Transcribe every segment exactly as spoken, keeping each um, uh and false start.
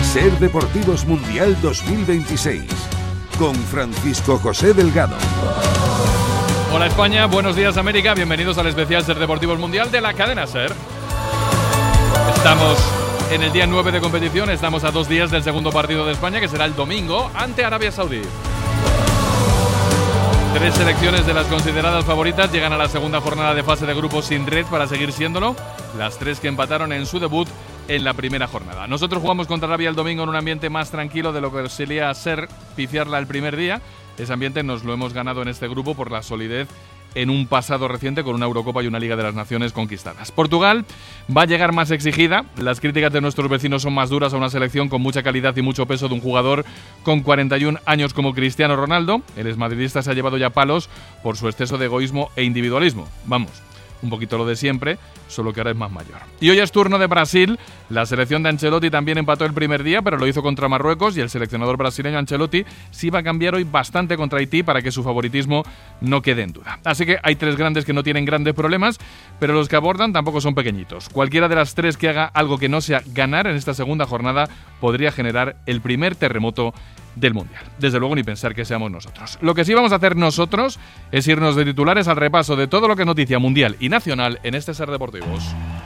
Ser Deportivos Mundial dos mil veintiséis, con Francisco José Delgado. Hola España, buenos días América, bienvenidos al especial Ser Deportivos Mundial de la cadena SER. Estamos en el día nueve de competición, estamos a dos días del segundo partido de España, que será el domingo ante Arabia Saudí. Tres selecciones de las consideradas favoritas llegan a la segunda jornada de fase de grupos sin red para seguir siéndolo, las tres que empataron en su debut en la primera jornada. Nosotros jugamos contra Arabia el domingo en un ambiente más tranquilo de lo que solía ser pifiarla el primer día. Ese ambiente nos lo hemos ganado en este grupo por la solidez en un pasado reciente con una Eurocopa y una Liga de las Naciones conquistadas. Portugal va a llegar más exigida. Las críticas de nuestros vecinos son más duras a una selección con mucha calidad y mucho peso de un jugador con cuarenta y un años como Cristiano Ronaldo. El exmadridista se ha llevado ya palos por su exceso de egoísmo e individualismo. Vamos, un poquito lo de siempre, solo que ahora es más mayor. Y hoy es turno de Brasil. La selección de Ancelotti también empató el primer día, pero lo hizo contra Marruecos, y el seleccionador brasileño Ancelotti sí va a cambiar hoy bastante contra Haití para que su favoritismo no quede en duda. Así que hay tres grandes que no tienen grandes problemas, pero los que abordan tampoco son pequeñitos. Cualquiera de las tres que haga algo que no sea ganar en esta segunda jornada podría generar el primer terremoto del Mundial. Desde luego ni pensar que seamos nosotros. Lo que sí vamos a hacer nosotros es irnos de titulares al repaso de todo lo que es noticia mundial y nacional en este Ser Deportivos,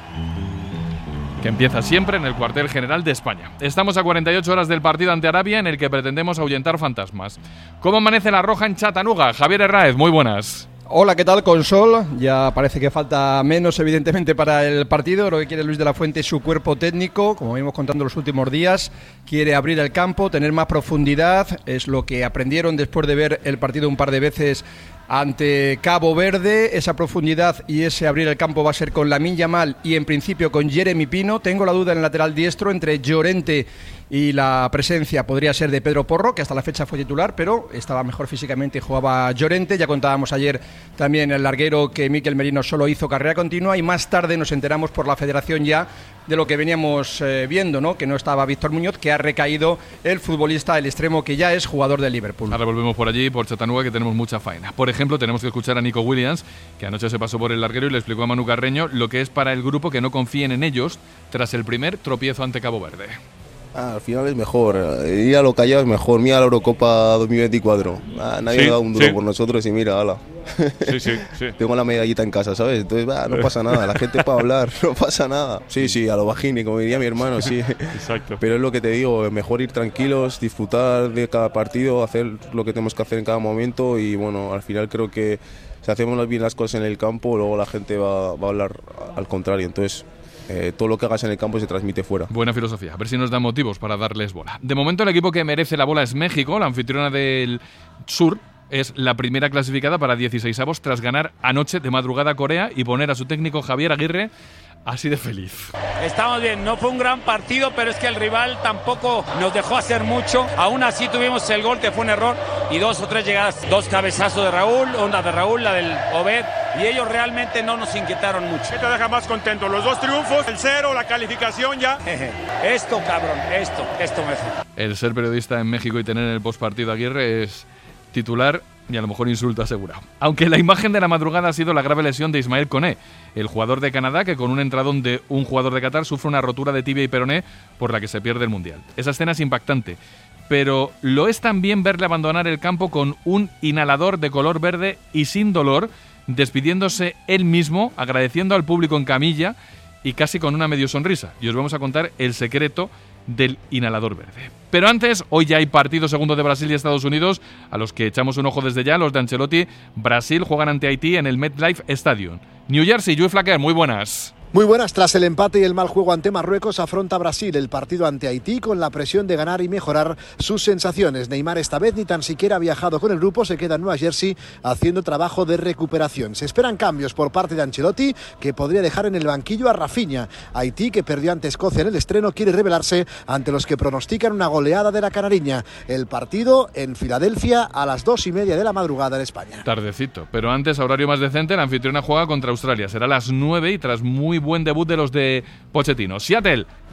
que empieza siempre en el cuartel general de España. Estamos a cuarenta y ocho horas del partido ante Arabia, en el que pretendemos ahuyentar fantasmas. ¿Cómo amanece la Roja en Chattanooga? Javier Herráez, muy buenas. Hola, ¿qué tal? Con sol, ya parece que falta menos evidentemente para el partido. Lo que quiere Luis de la Fuente es su cuerpo técnico, como venimos contando los últimos días. Quiere abrir el campo, tener más profundidad, es lo que aprendieron después de ver el partido un par de veces ante Cabo Verde. Esa profundidad y ese abrir el campo va a ser con Lamine Yamal y en principio con Jeremy Pino. Tengo la duda en el lateral diestro entre Llorente y la presencia podría ser de Pedro Porro, que hasta la fecha fue titular, pero estaba mejor físicamente y jugaba Llorente. Ya contábamos ayer también el larguero que Mikel Merino solo hizo carrera continua, y más tarde nos enteramos por la federación ya de lo que veníamos eh, viendo, ¿no? Que no estaba Víctor Muñoz, que ha recaído el futbolista, el extremo, que ya es jugador del Liverpool. Ahora volvemos por allí, por Chattanooga, que tenemos mucha faena. Por ejemplo, tenemos que escuchar a Nico Williams, que anoche se pasó por el larguero y le explicó a Manu Carreño lo que es para el grupo que no confíen en ellos tras el primer tropiezo ante Cabo Verde. Ah, al final es mejor, ir a lo callado es mejor. Mira la Eurocopa dos mil veinticuatro, ah, nadie sí, ha dado un duro sí. por nosotros y mira, ala. Sí, sí, sí. Tengo la medallita en casa, ¿sabes? Entonces, bah, no pasa nada, la gente para hablar, no pasa nada. Sí, sí, a lo bajini, como diría mi hermano, sí. Exacto. Pero es lo que te digo, es mejor ir tranquilos, disfrutar de cada partido, hacer lo que tenemos que hacer en cada momento, y bueno, al final creo que si hacemos bien las cosas en el campo, luego la gente va, va a hablar al contrario. Entonces, Eh, todo lo que hagas en el campo se transmite fuera. Buena filosofía, a ver si nos da motivos para darles bola. De momento el equipo que merece la bola es México, la anfitriona del sur. Es la primera clasificada para dieciseisavos tras ganar anoche de madrugada a Corea y poner a su técnico Javier Aguirre así de feliz. Estamos bien, no fue un gran partido, pero es que el rival tampoco nos dejó hacer mucho. Aún así tuvimos el gol, que fue un error, y dos o tres llegadas, dos cabezazos de Raúl, una de Raúl, la del Obed, y ellos realmente no nos inquietaron mucho. ¿Qué te deja más contento? ¿Los dos triunfos, el cero, la calificación ya? Esto, cabrón, esto, esto me hace. El ser periodista en México y tener en el postpartido a Aguirre es titular y a lo mejor insulto asegurado. Aunque la imagen de la madrugada ha sido la grave lesión de Ismael Koné, el jugador de Canadá que con un entradón de un jugador de Qatar sufre una rotura de tibia y peroné por la que se pierde el Mundial. Esa escena es impactante, pero lo es también verle abandonar el campo con un inhalador de color verde y sin dolor, despidiéndose él mismo, agradeciendo al público en camilla y casi con una medio sonrisa. Y os vamos a contar el secreto del inhalador verde. Pero antes, hoy ya hay partido segundo de Brasil y Estados Unidos, a los que echamos un ojo desde ya, los de Ancelotti. Brasil juegan ante Haití en el MetLife Stadium. New Jersey, Joe Flaquer, muy buenas. Muy buenas, tras el empate y el mal juego ante Marruecos, afronta Brasil el partido ante Haití con la presión de ganar y mejorar sus sensaciones. Neymar esta vez ni tan siquiera ha viajado con el grupo, se queda en Nueva Jersey haciendo trabajo de recuperación. Se esperan cambios por parte de Ancelotti, que podría dejar en el banquillo a Rafinha. Haití, que perdió ante Escocia en el estreno, quiere revelarse ante los que pronostican una goleada de la canariña. El partido en Filadelfia a las dos y media de la madrugada en España. Tardecito, pero antes, a horario más decente, la anfitriona juega contra Australia. Será a las nueve y tras muy buen debut de los de Pochettino. Seattle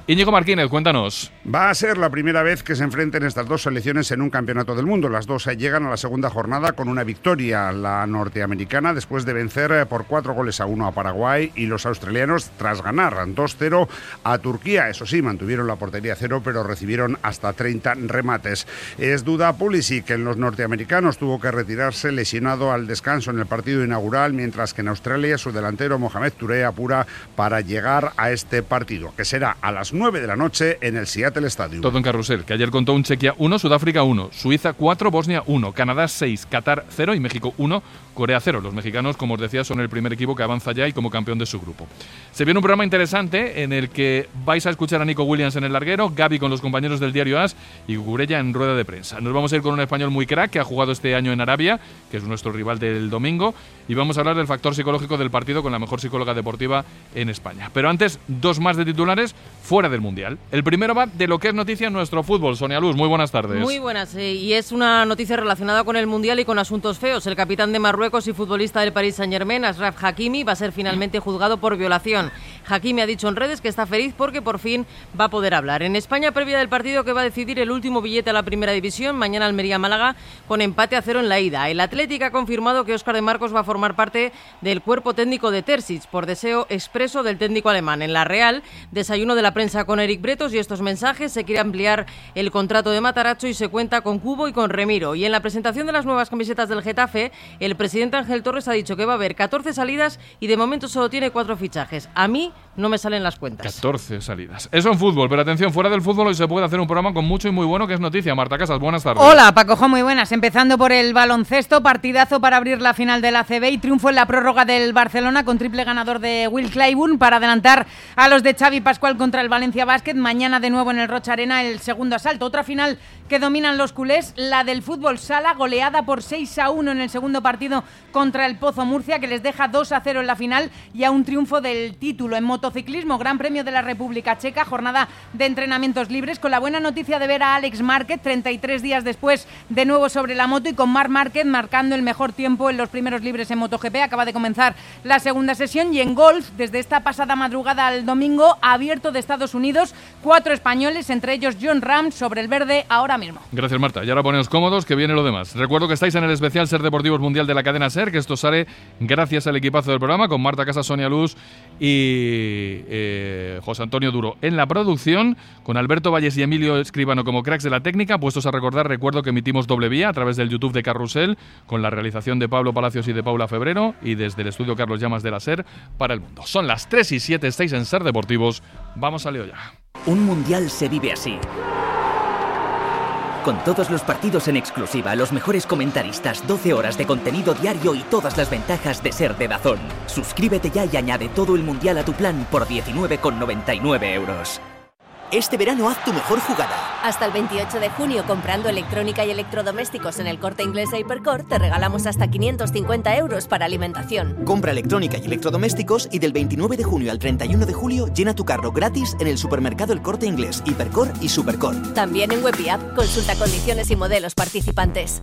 Íñigo Martínez, cuéntanos. Va a ser la primera vez que se enfrenten estas dos selecciones en un campeonato del mundo. Las dos llegan a la segunda jornada con una victoria, la norteamericana, después de vencer por cuatro goles a uno a Paraguay, y los australianos tras ganar dos cero a Turquía. Eso sí, mantuvieron la portería cero, pero recibieron hasta treinta remates. Es duda Pulisic, en los norteamericanos tuvo que retirarse lesionado al descanso en el partido inaugural, mientras que en Australia su delantero Mohamed Touré apura para llegar a este partido, que será a las nueve de la noche en el Seattle Stadium. Todo en carrusel, que ayer contó un Chequia uno, Sudáfrica uno, Suiza cuatro, Bosnia uno, Canadá seis, Qatar cero y México uno, Corea cero. Los mexicanos, como os decía, son el primer equipo que avanza ya y como campeón de su grupo. Se viene un programa interesante en el que vais a escuchar a Nico Williams en el larguero, Gaby con los compañeros del diario AS y Cucurella en rueda de prensa. Nos vamos a ir con un español muy crack que ha jugado este año en Arabia, que es nuestro rival del domingo, y vamos a hablar del factor psicológico del partido con la mejor psicóloga deportiva en España. Pero antes, dos más de titulares fuera del Mundial. El primero va de lo que es noticia en nuestro fútbol. Sonia Luz, muy buenas tardes. Muy buenas, eh, y es una noticia relacionada con el Mundial y con asuntos feos. El capitán de Marruecos y futbolista del Paris Saint-Germain, Achraf Hakimi, va a ser finalmente juzgado por violación. Hakimi ha dicho en redes que está feliz porque por fin va a poder hablar. En España, previa del partido que va a decidir el último billete a la Primera División, mañana Almería-Málaga, con empate a cero en la ida. El Atlético ha confirmado que Óscar de Marcos va a formar parte del cuerpo técnico de Terzic, por deseo expreso del técnico alemán. En la Real, desayuno de la prensa con Eric Bretos y estos mensajes: se quiere ampliar el contrato de Matarazzo y se cuenta con Cubo y con Remiro. Y en la presentación de las nuevas camisetas del Getafe, el presidente Ángel Torres ha dicho que va a haber catorce salidas y de momento solo tiene cuatro fichajes. A mí no me salen las cuentas. catorce salidas. Eso en fútbol, pero atención, fuera del fútbol hoy se puede hacer un programa con mucho y muy bueno que es noticia. Marta Casas, buenas tardes. Hola, Pacojo, muy buenas. Empezando por el baloncesto, partidazo para abrir la final de la A C B y triunfo en la prórroga del Barcelona con triple ganador de Will Clyburn para adelantar a los de Xavi Pascual contra el Valencia Basket. Mañana de nuevo en el Rocha Arena el segundo asalto. Otra final que dominan los culés, la del fútbol sala, goleada por seis a uno en el segundo partido contra el Pozo Murcia, que les deja dos a cero en la final y a un triunfo del título. En motociclismo, Gran Premio de la República Checa, jornada de entrenamientos libres, con la buena noticia de ver a Alex Márquez treinta y tres días después de nuevo sobre la moto y con Marc Márquez marcando el mejor tiempo en los primeros libres en MotoGP. Acaba de comenzar la segunda sesión. Y en golf, desde esta pasada madrugada al domingo, abierto de Estados Unidos, cuatro españoles, entre ellos John Ram, sobre el verde ahora mismo. Gracias, Marta. Y ahora poneos cómodos, que viene lo demás. Recuerdo que estáis en el especial Ser Deportivos Mundial de la cadena SER, que esto sale gracias al equipazo del programa, con Marta Casas, Sonia Luz y eh, José Antonio Duro en la producción, con Alberto Valles y Emilio Escribano como cracks de la técnica. Puestos a recordar, recuerdo que emitimos doble vía a través del YouTube de Carrusel, con la realización de Pablo Palacios y de Paula Febrero, y desde el estudio Carlos Llamas de la SER para el mundo. Son las tres y siete, estáis en Ser Deportivos. Vamos a Leo ya. Un mundial se vive así. Con todos los partidos en exclusiva, los mejores comentaristas, doce horas de contenido diario y todas las ventajas de ser de DAZN. Suscríbete ya y añade todo el mundial a tu plan por diecinueve con noventa y nueve euros. Este verano haz tu mejor jugada. Hasta el veintiocho de junio, comprando electrónica y electrodomésticos en el Corte Inglés e Hipercor, te regalamos hasta quinientos cincuenta euros para alimentación. Compra electrónica y electrodomésticos y del veintinueve de junio al treinta y uno de julio llena tu carro gratis en el supermercado El Corte Inglés, Hipercor y Supercor. También en Web y App. Consulta condiciones y modelos participantes.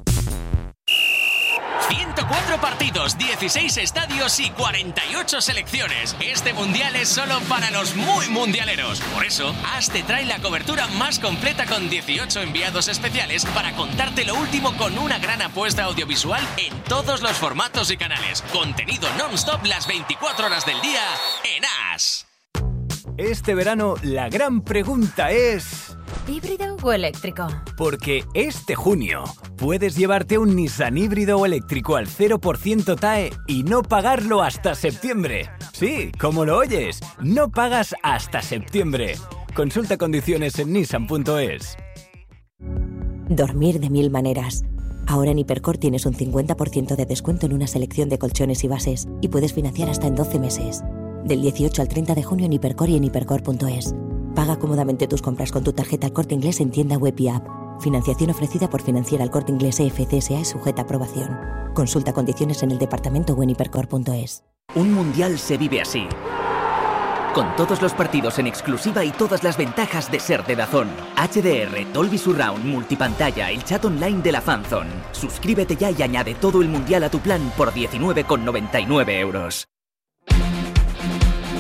ciento cuatro partidos, dieciséis estadios y cuarenta y ocho selecciones. Este mundial es solo para los muy mundialeros. Por eso, AS te trae la cobertura más completa con dieciocho enviados especiales para contarte lo último con una gran apuesta audiovisual en todos los formatos y canales. Contenido non-stop las veinticuatro horas del día en AS. Este verano, la gran pregunta es... ¿híbrido o eléctrico? Porque este junio puedes llevarte un Nissan híbrido o eléctrico al cero por ciento T A E y no pagarlo hasta septiembre. Sí, como lo oyes, no pagas hasta septiembre. Consulta condiciones en nissan punto es. Dormir de mil maneras. Ahora en Hipercor tienes un cincuenta por ciento de descuento en una selección de colchones y bases y puedes financiar hasta en doce meses. Del dieciocho al treinta de junio en Hipercor y en hipercor punto es. Paga cómodamente tus compras con tu tarjeta El Corte Inglés en tienda web y app. Financiación ofrecida por Financiera El Corte Inglés E F C S A es sujeta a aprobación. Consulta condiciones en el departamento o en hipercor punto es. Un mundial se vive así. Con todos los partidos en exclusiva y todas las ventajas de ser de DAZN. H D R, Dolby Surround, multipantalla, el chat online de la Fanzone. Suscríbete ya y añade todo el mundial a tu plan por diecinueve con noventa y nueve euros.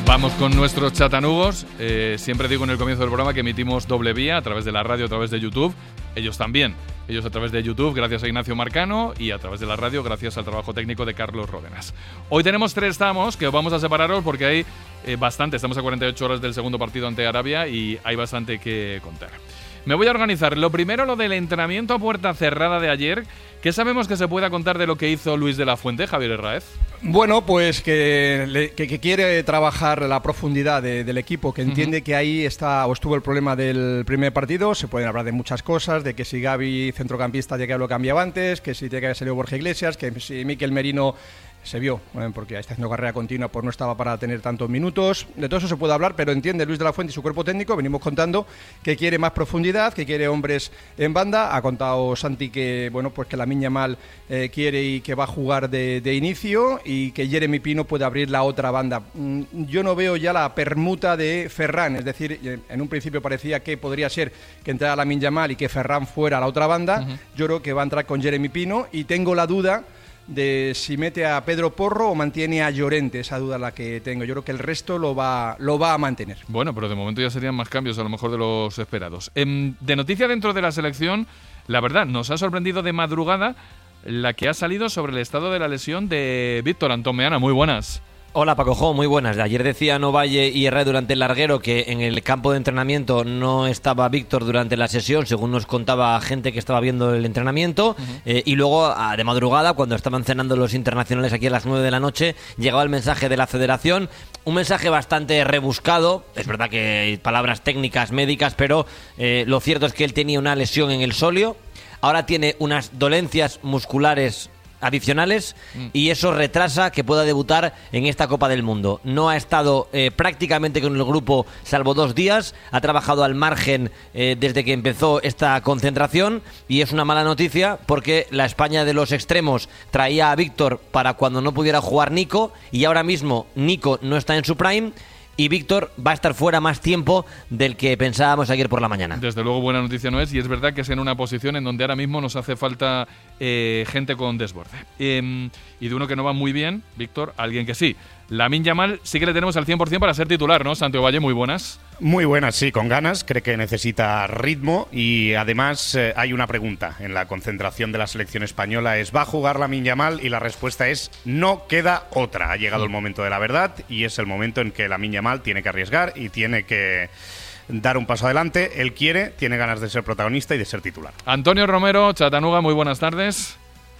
Vamos con nuestros chatanugos. Eh, siempre digo en el comienzo del programa que emitimos doble vía a través de la radio, a través de YouTube. Ellos también. Ellos a través de YouTube, gracias a Ignacio Marcano, y a través de la radio, gracias al trabajo técnico de Carlos Ródenas. Hoy tenemos tres tramos que vamos a separaros porque hay eh, bastante. Estamos a cuarenta y ocho horas del segundo partido ante Arabia y hay bastante que contar. Me voy a organizar. Lo primero, lo del entrenamiento a puerta cerrada de ayer. ¿Qué sabemos que se pueda contar de lo que hizo Luis de la Fuente, Javier Herráez? Bueno, pues que, le, que, que quiere trabajar la profundidad de, del equipo, que entiende uh-huh. que ahí está o estuvo el problema del primer partido. Se pueden hablar de muchas cosas, de que si Gavi, centrocampista, ya que lo cambiaba antes, que si tiene que haber salido Borja Iglesias, que si Mikel Merino se vio, ¿eh? porque está haciendo carrera continua, pues no estaba para tener tantos minutos. De todo eso se puede hablar, pero entiende Luis de la Fuente y su cuerpo técnico, venimos contando que quiere más profundidad, que quiere hombres en banda. Ha contado Santi que, bueno, pues que Lamine Yamal eh, quiere y que va a jugar de, de inicio, y que Jeremy Pino puede abrir la otra banda. Yo no veo ya la permuta de Ferran, es decir, en un principio parecía que podría ser que entrara Lamine Yamal y que Ferran fuera a la otra banda. Uh-huh. Yo creo que va a entrar con Jeremy Pino, y tengo la duda de si mete a Pedro Porro o mantiene a Llorente. Esa duda la que tengo. Yo creo que el resto lo va, lo va a mantener. Bueno, pero de momento ya serían más cambios a lo mejor de los esperados. Eh, de noticia dentro de la selección, la verdad, nos ha sorprendido de madrugada la que ha salido sobre el estado de la lesión de Víctor Antón Meana. Muy buenas. Hola Paco Jo, muy buenas. Ayer decía Novalle y Herrera durante el larguero que en el campo de entrenamiento no estaba Víctor durante la sesión, según nos contaba gente que estaba viendo el entrenamiento. Uh-huh. eh, y luego de madrugada, cuando estaban cenando los internacionales aquí a las nueve de la noche, llegaba el mensaje de la federación, un mensaje bastante rebuscado. Es verdad que hay palabras técnicas médicas, pero eh, lo cierto es que él tenía una lesión en el sóleo, ahora tiene unas dolencias musculares adicionales mm. y eso retrasa que pueda debutar en esta Copa del Mundo. No ha estado eh, prácticamente con el grupo salvo dos días, ha trabajado al margen eh, desde que empezó esta concentración, y es una mala noticia porque la España de los extremos traía a Víctor para cuando no pudiera jugar Nico, y ahora mismo Nico no está en su prime y Víctor va a estar fuera más tiempo del que pensábamos ayer por la mañana. Desde luego buena noticia no es, y es verdad que es en una posición en donde ahora mismo nos hace falta eh, gente con desborde. Eh, y de uno que no va muy bien, Víctor, alguien que sí. Lamine Yamal sí que le tenemos al cien por ciento para ser titular, ¿no? Santiago Valle, muy buenas. Muy buenas, sí, con ganas. Cree que necesita ritmo, y además eh, hay una pregunta en la concentración de la selección española, es ¿va a jugar Lamine Yamal? Y la respuesta es no queda otra. Ha llegado el momento de la verdad, y es el momento en que Lamine Yamal tiene que arriesgar y tiene que dar un paso adelante. Él quiere, tiene ganas de ser protagonista y de ser titular. Antonio Romero, Chatanuga, muy buenas tardes.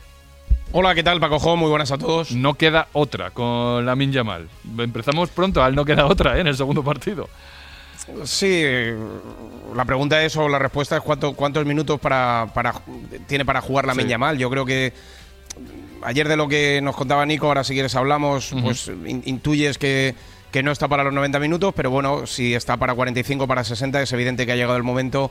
Hola, ¿qué tal, Paco Jo? Muy buenas a todos. No queda otra con Lamine Yamal. Empezamos pronto al no queda otra, ¿eh? En el segundo partido. Sí, la pregunta es, o la respuesta es cuánto, cuántos minutos para, para tiene para jugar Lamine sí. Yamal. Yo creo que ayer, de lo que nos contaba Nico, ahora si quieres hablamos, uh-huh. pues in, intuyes que, que no está para los noventa minutos, pero bueno, si está para cuarenta y cinco, para sesenta, es evidente que ha llegado el momento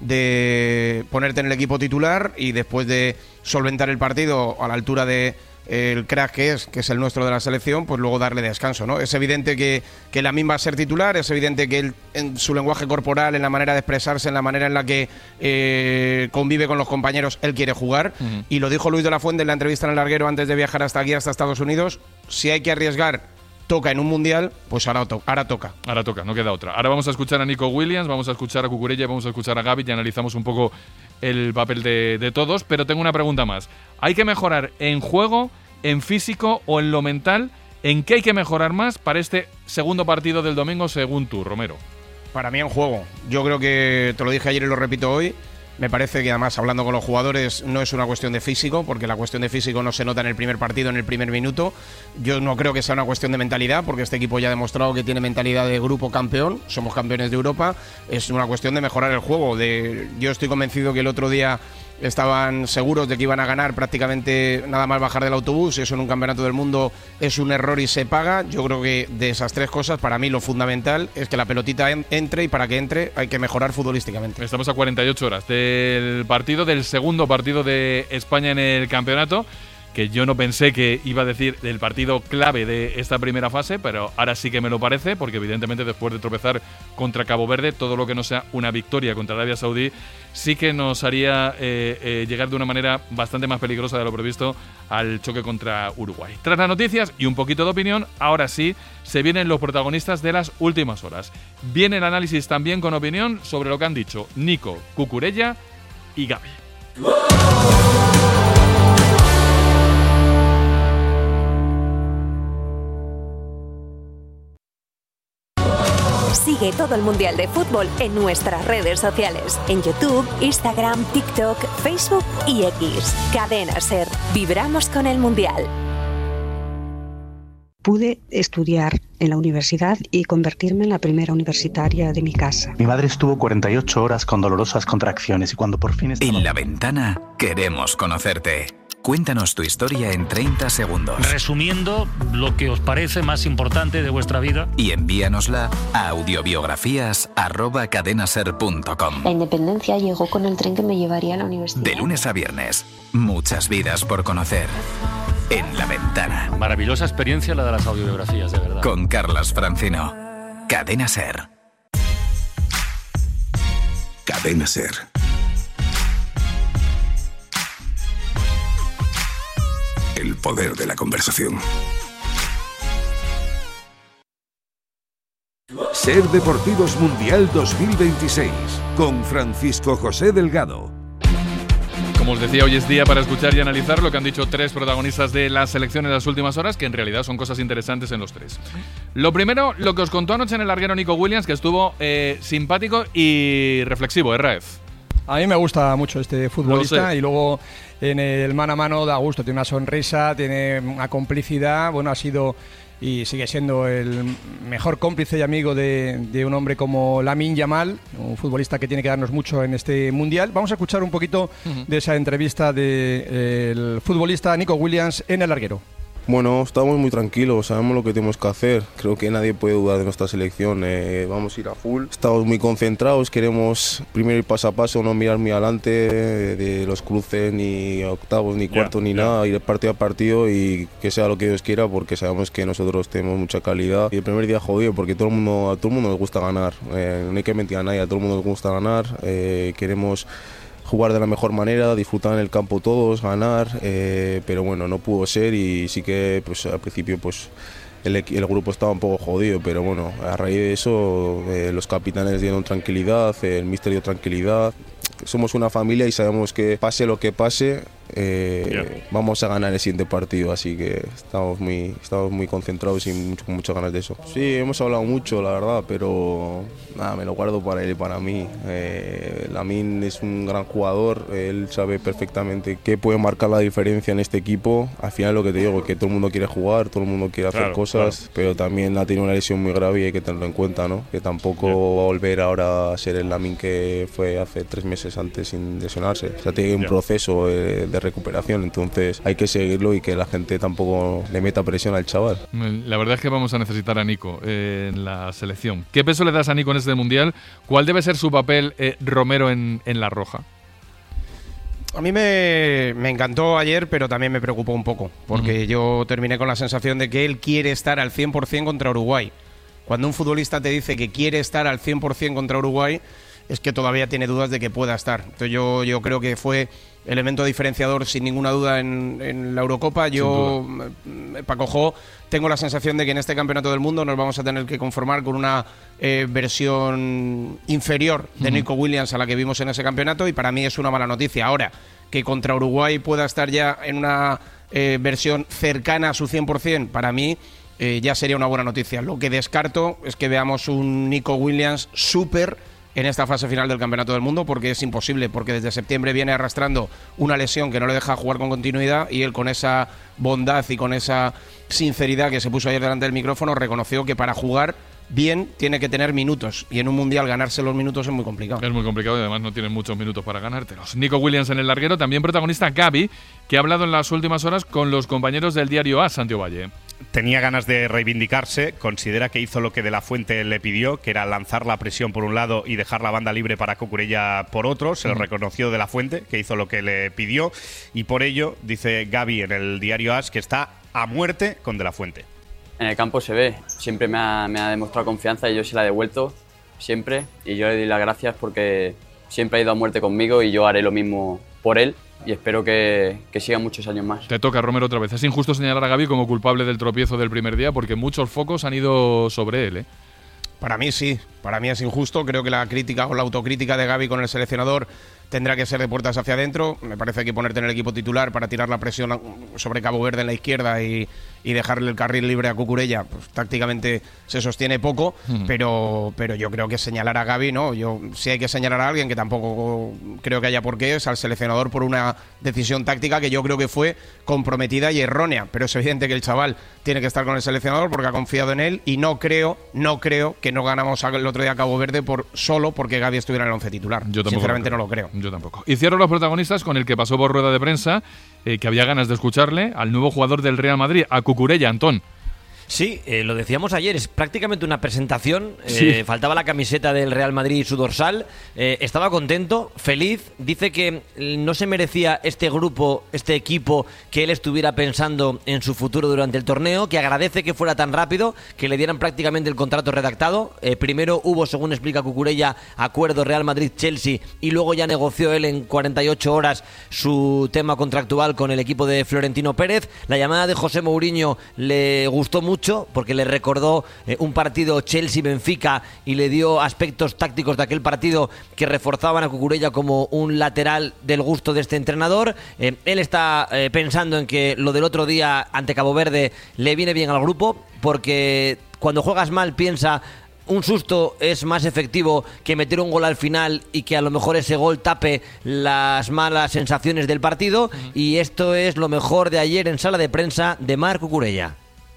de ponerte en el equipo titular y después de solventar el partido a la altura de el crack que es, que es el nuestro de la selección, pues luego darle descanso, ¿no? Es evidente que, que Lamine va a ser titular, es evidente que él, en su lenguaje corporal, en la manera de expresarse, en la manera en la que eh, convive con los compañeros, él quiere jugar, uh-huh. y lo dijo Luis de la Fuente en la entrevista en el larguero antes de viajar hasta aquí, hasta Estados Unidos: si hay que arriesgar, toca en un mundial, pues ahora, to- ahora toca. Ahora toca, no queda otra. Ahora vamos a escuchar a Nico Williams, vamos a escuchar a Cucurella, vamos a escuchar a Gavi y analizamos un poco el papel de, de todos, pero tengo una pregunta más. ¿Hay que mejorar en juego, en físico o en lo mental? ¿En qué hay que mejorar más para este segundo partido del domingo según tú, Romero? Para mí en juego. Yo creo que, te lo dije ayer y lo repito hoy, me parece que además, hablando con los jugadores, no es una cuestión de físico, porque la cuestión de físico no se nota en el primer partido, en el primer minuto. Yo no creo que sea una cuestión de mentalidad, porque este equipo ya ha demostrado que tiene mentalidad de grupo campeón, somos campeones de Europa. Es una cuestión de mejorar el juego. De, yo estoy convencido que el otro día estaban seguros de que iban a ganar prácticamente nada más bajar del autobús. Eso en un campeonato del mundo es un error y se paga. Yo creo que de esas tres cosas, para mí lo fundamental es que la pelotita entre, y para que entre hay que mejorar futbolísticamente. Estamos a cuarenta y ocho horas del partido, del segundo partido de España en el campeonato, que yo no pensé que iba a decir el partido clave de esta primera fase, pero ahora sí que me lo parece, porque evidentemente después de tropezar contra Cabo Verde, todo lo que no sea una victoria contra Arabia Saudí sí que nos haría eh, eh, llegar de una manera bastante más peligrosa de lo previsto al choque contra Uruguay. Tras las noticias y un poquito de opinión, ahora sí se vienen los protagonistas de las últimas horas. Viene el análisis también con opinión sobre lo que han dicho Nico, Cucurella y Gavi. Sigue todo el Mundial de Fútbol en nuestras redes sociales. En YouTube, Instagram, TikTok, Facebook y X. Cadena SER. Vibramos con el Mundial. Pude estudiar en la universidad y convertirme en la primera universitaria de mi casa. Mi madre estuvo cuarenta y ocho horas con dolorosas contracciones y cuando por fin estaba... En La Ventana queremos conocerte. Cuéntanos tu historia en treinta segundos. Resumiendo lo que os parece más importante de vuestra vida. Y envíanosla a audiobiografías arroba cadenaser punto com. La independencia llegó con el tren que me llevaría a la universidad. De lunes a viernes, muchas vidas por conocer. En La Ventana. Maravillosa experiencia la de las audiobiografías, de verdad. Con Carlas Francino. Cadena SER. Cadena SER. El poder de la conversación. SER Deportivos Mundial dos mil veintiséis con Francisco José Delgado. Como os decía, hoy es día para escuchar y analizar lo que han dicho tres protagonistas de la selección en las últimas horas, que en realidad son cosas interesantes en los tres. Lo primero, lo que os contó anoche en el larguero Nico Williams, que estuvo eh, simpático y reflexivo, ¿eh, Raef? A mí me gusta mucho este futbolista y luego en el mano a mano da gusto, tiene una sonrisa, tiene una complicidad, bueno, ha sido y sigue siendo el mejor cómplice y amigo de, de un hombre como Lamine Yamal, un futbolista que tiene que darnos mucho en este Mundial. Vamos a escuchar un poquito uh-huh. de esa entrevista del futbolista Nico Williams en el larguero. Bueno, estamos muy tranquilos, sabemos lo que tenemos que hacer. Creo que nadie puede dudar de nuestra selección. Eh, vamos a ir a full. Estamos muy concentrados, queremos primero ir paso a paso, no mirar muy adelante de, de los cruces, ni octavos, ni cuartos, yeah, ni yeah. nada. Ir partido a partido y que sea lo que Dios quiera, porque sabemos que nosotros tenemos mucha calidad. Y el primer día jodido, porque todo el mundo, a todo el mundo nos gusta ganar. Eh, no hay que mentir a nadie, a todo el mundo nos gusta ganar. Eh, queremos jugar de la mejor manera, disfrutar en el campo todos, ganar, eh, pero bueno, no pudo ser y sí que pues al principio pues el, el grupo estaba un poco jodido, pero bueno, a raíz de eso eh, los capitanes dieron tranquilidad, el míster dio tranquilidad. Somos una familia y sabemos que pase lo que pase, eh, yeah. vamos a ganar el siguiente partido, así que estamos muy, estamos muy concentrados y mucho, con muchas ganas de eso. Sí, hemos hablado mucho, la verdad, pero nada, me lo guardo para él y para mí. Eh, Lamine es un gran jugador, él sabe perfectamente que puede marcar la diferencia en este equipo. Al final lo que te digo es que todo el mundo quiere jugar, todo el mundo quiere hacer claro, cosas, claro. pero también ha tenido una lesión muy grave y hay que tenerlo en cuenta, ¿no? Que tampoco yeah. va a volver ahora a ser el Lamine que fue hace tres meses antes sin lesionarse. O sea, tiene un yeah. proceso eh, de recuperación, entonces hay que seguirlo y que la gente tampoco le meta presión al chaval. La verdad es que vamos a necesitar a Nico eh, en la selección. ¿Qué peso le das a Nico en este Mundial? ¿Cuál debe ser su papel eh, Romero en, en la roja? A mí me, me encantó ayer, pero también me preocupó un poco, porque uh-huh. yo terminé con la sensación de que él quiere estar al cien por ciento contra Uruguay. Cuando un futbolista te dice que quiere estar al cien por ciento contra Uruguay, es que todavía tiene dudas de que pueda estar. Entonces yo, yo creo que fue elemento diferenciador sin ninguna duda en, en la Eurocopa. Yo, Paco Jo, tengo la sensación de que en este Campeonato del Mundo nos vamos a tener que conformar con una eh, versión inferior de Nico Williams a la que vimos en ese campeonato, y para mí es una mala noticia. Ahora, que contra Uruguay pueda estar ya en una eh, versión cercana a su cien por ciento, para mí eh, ya sería una buena noticia. Lo que descarto es que veamos un Nico Williams súper en esta fase final del Campeonato del Mundo, porque es imposible, porque desde septiembre viene arrastrando una lesión que no le deja jugar con continuidad, y él, con esa bondad y con esa sinceridad que se puso ayer delante del micrófono, reconoció que para jugar bien tiene que tener minutos, y en un Mundial ganarse los minutos es muy complicado. Es muy complicado y además no tienen muchos minutos para ganártelos. Nico Williams en el larguero, también protagonista Gavi, que ha hablado en las últimas horas con los compañeros del diario A, Santiago Valle. tenía ganas de reivindicarse, considera que hizo lo que De la Fuente le pidió, que era lanzar la presión por un lado y dejar la banda libre para Cucurella por otro. Se lo reconoció De la Fuente, que hizo lo que le pidió, y por ello, dice Gavi en el diario AS, que está a muerte con De la Fuente. En el campo se ve, siempre me ha, me ha demostrado confianza y yo se la he devuelto, siempre, y yo le doy las gracias porque siempre ha ido a muerte conmigo y yo haré lo mismo por él. Y espero que, que siga muchos años más. Te toca, Romero, otra vez. Es injusto señalar a Gavi como culpable del tropiezo del primer día porque muchos focos han ido sobre él, ¿eh? Para mí sí, para mí es injusto. Creo que la crítica o la autocrítica de Gavi con el seleccionador tendrá que ser de puertas hacia adentro. Me parece que hay que ponerte en el equipo titular para tirar la presión sobre Cabo Verde en la izquierda y, y dejarle el carril libre a Cucurella. Pues tácticamente se sostiene poco, mm. pero, pero yo creo que señalar a Gavi, no. Yo sí hay que señalar a alguien que tampoco creo que haya por qué, es al seleccionador por una decisión táctica que yo creo que fue comprometida y errónea. Pero es evidente que el chaval tiene que estar con el seleccionador porque ha confiado en él y no creo, no creo que no ganamos el otro día a Cabo Verde por solo porque Gavi estuviera en el once titular. Yo sinceramente no lo creo. Yo tampoco. Y cierro los protagonistas con el que pasó por rueda de prensa, eh, que había ganas de escucharle, al nuevo jugador del Real Madrid, a Cucurella, Antón. Sí, eh, lo decíamos ayer, es prácticamente una presentación, eh, Sí. faltaba la camiseta del Real Madrid y su dorsal, eh, estaba contento, feliz, dice que no se merecía este grupo, este equipo, que él estuviera pensando en su futuro durante el torneo, que agradece que fuera tan rápido, que le dieran prácticamente el contrato redactado. Eh, primero hubo, según explica Cucurella, acuerdo Real Madrid-Chelsea y luego ya negoció él en cuarenta y ocho horas su tema contractual con el equipo de Florentino Pérez. La llamada de José Mourinho le gustó mucho porque le recordó eh, un partido Chelsea-Benfica y le dio aspectos tácticos de aquel partido que reforzaban a Cucurella como un lateral del gusto de este entrenador. Eh, él está eh, pensando en que lo del otro día ante Cabo Verde le viene bien al grupo porque cuando juegas mal piensa un susto es más efectivo que meter un gol al final y que a lo mejor ese gol tape las malas sensaciones del partido. Uh-huh. Y esto es lo mejor de ayer en sala de prensa de Marc Cucurella.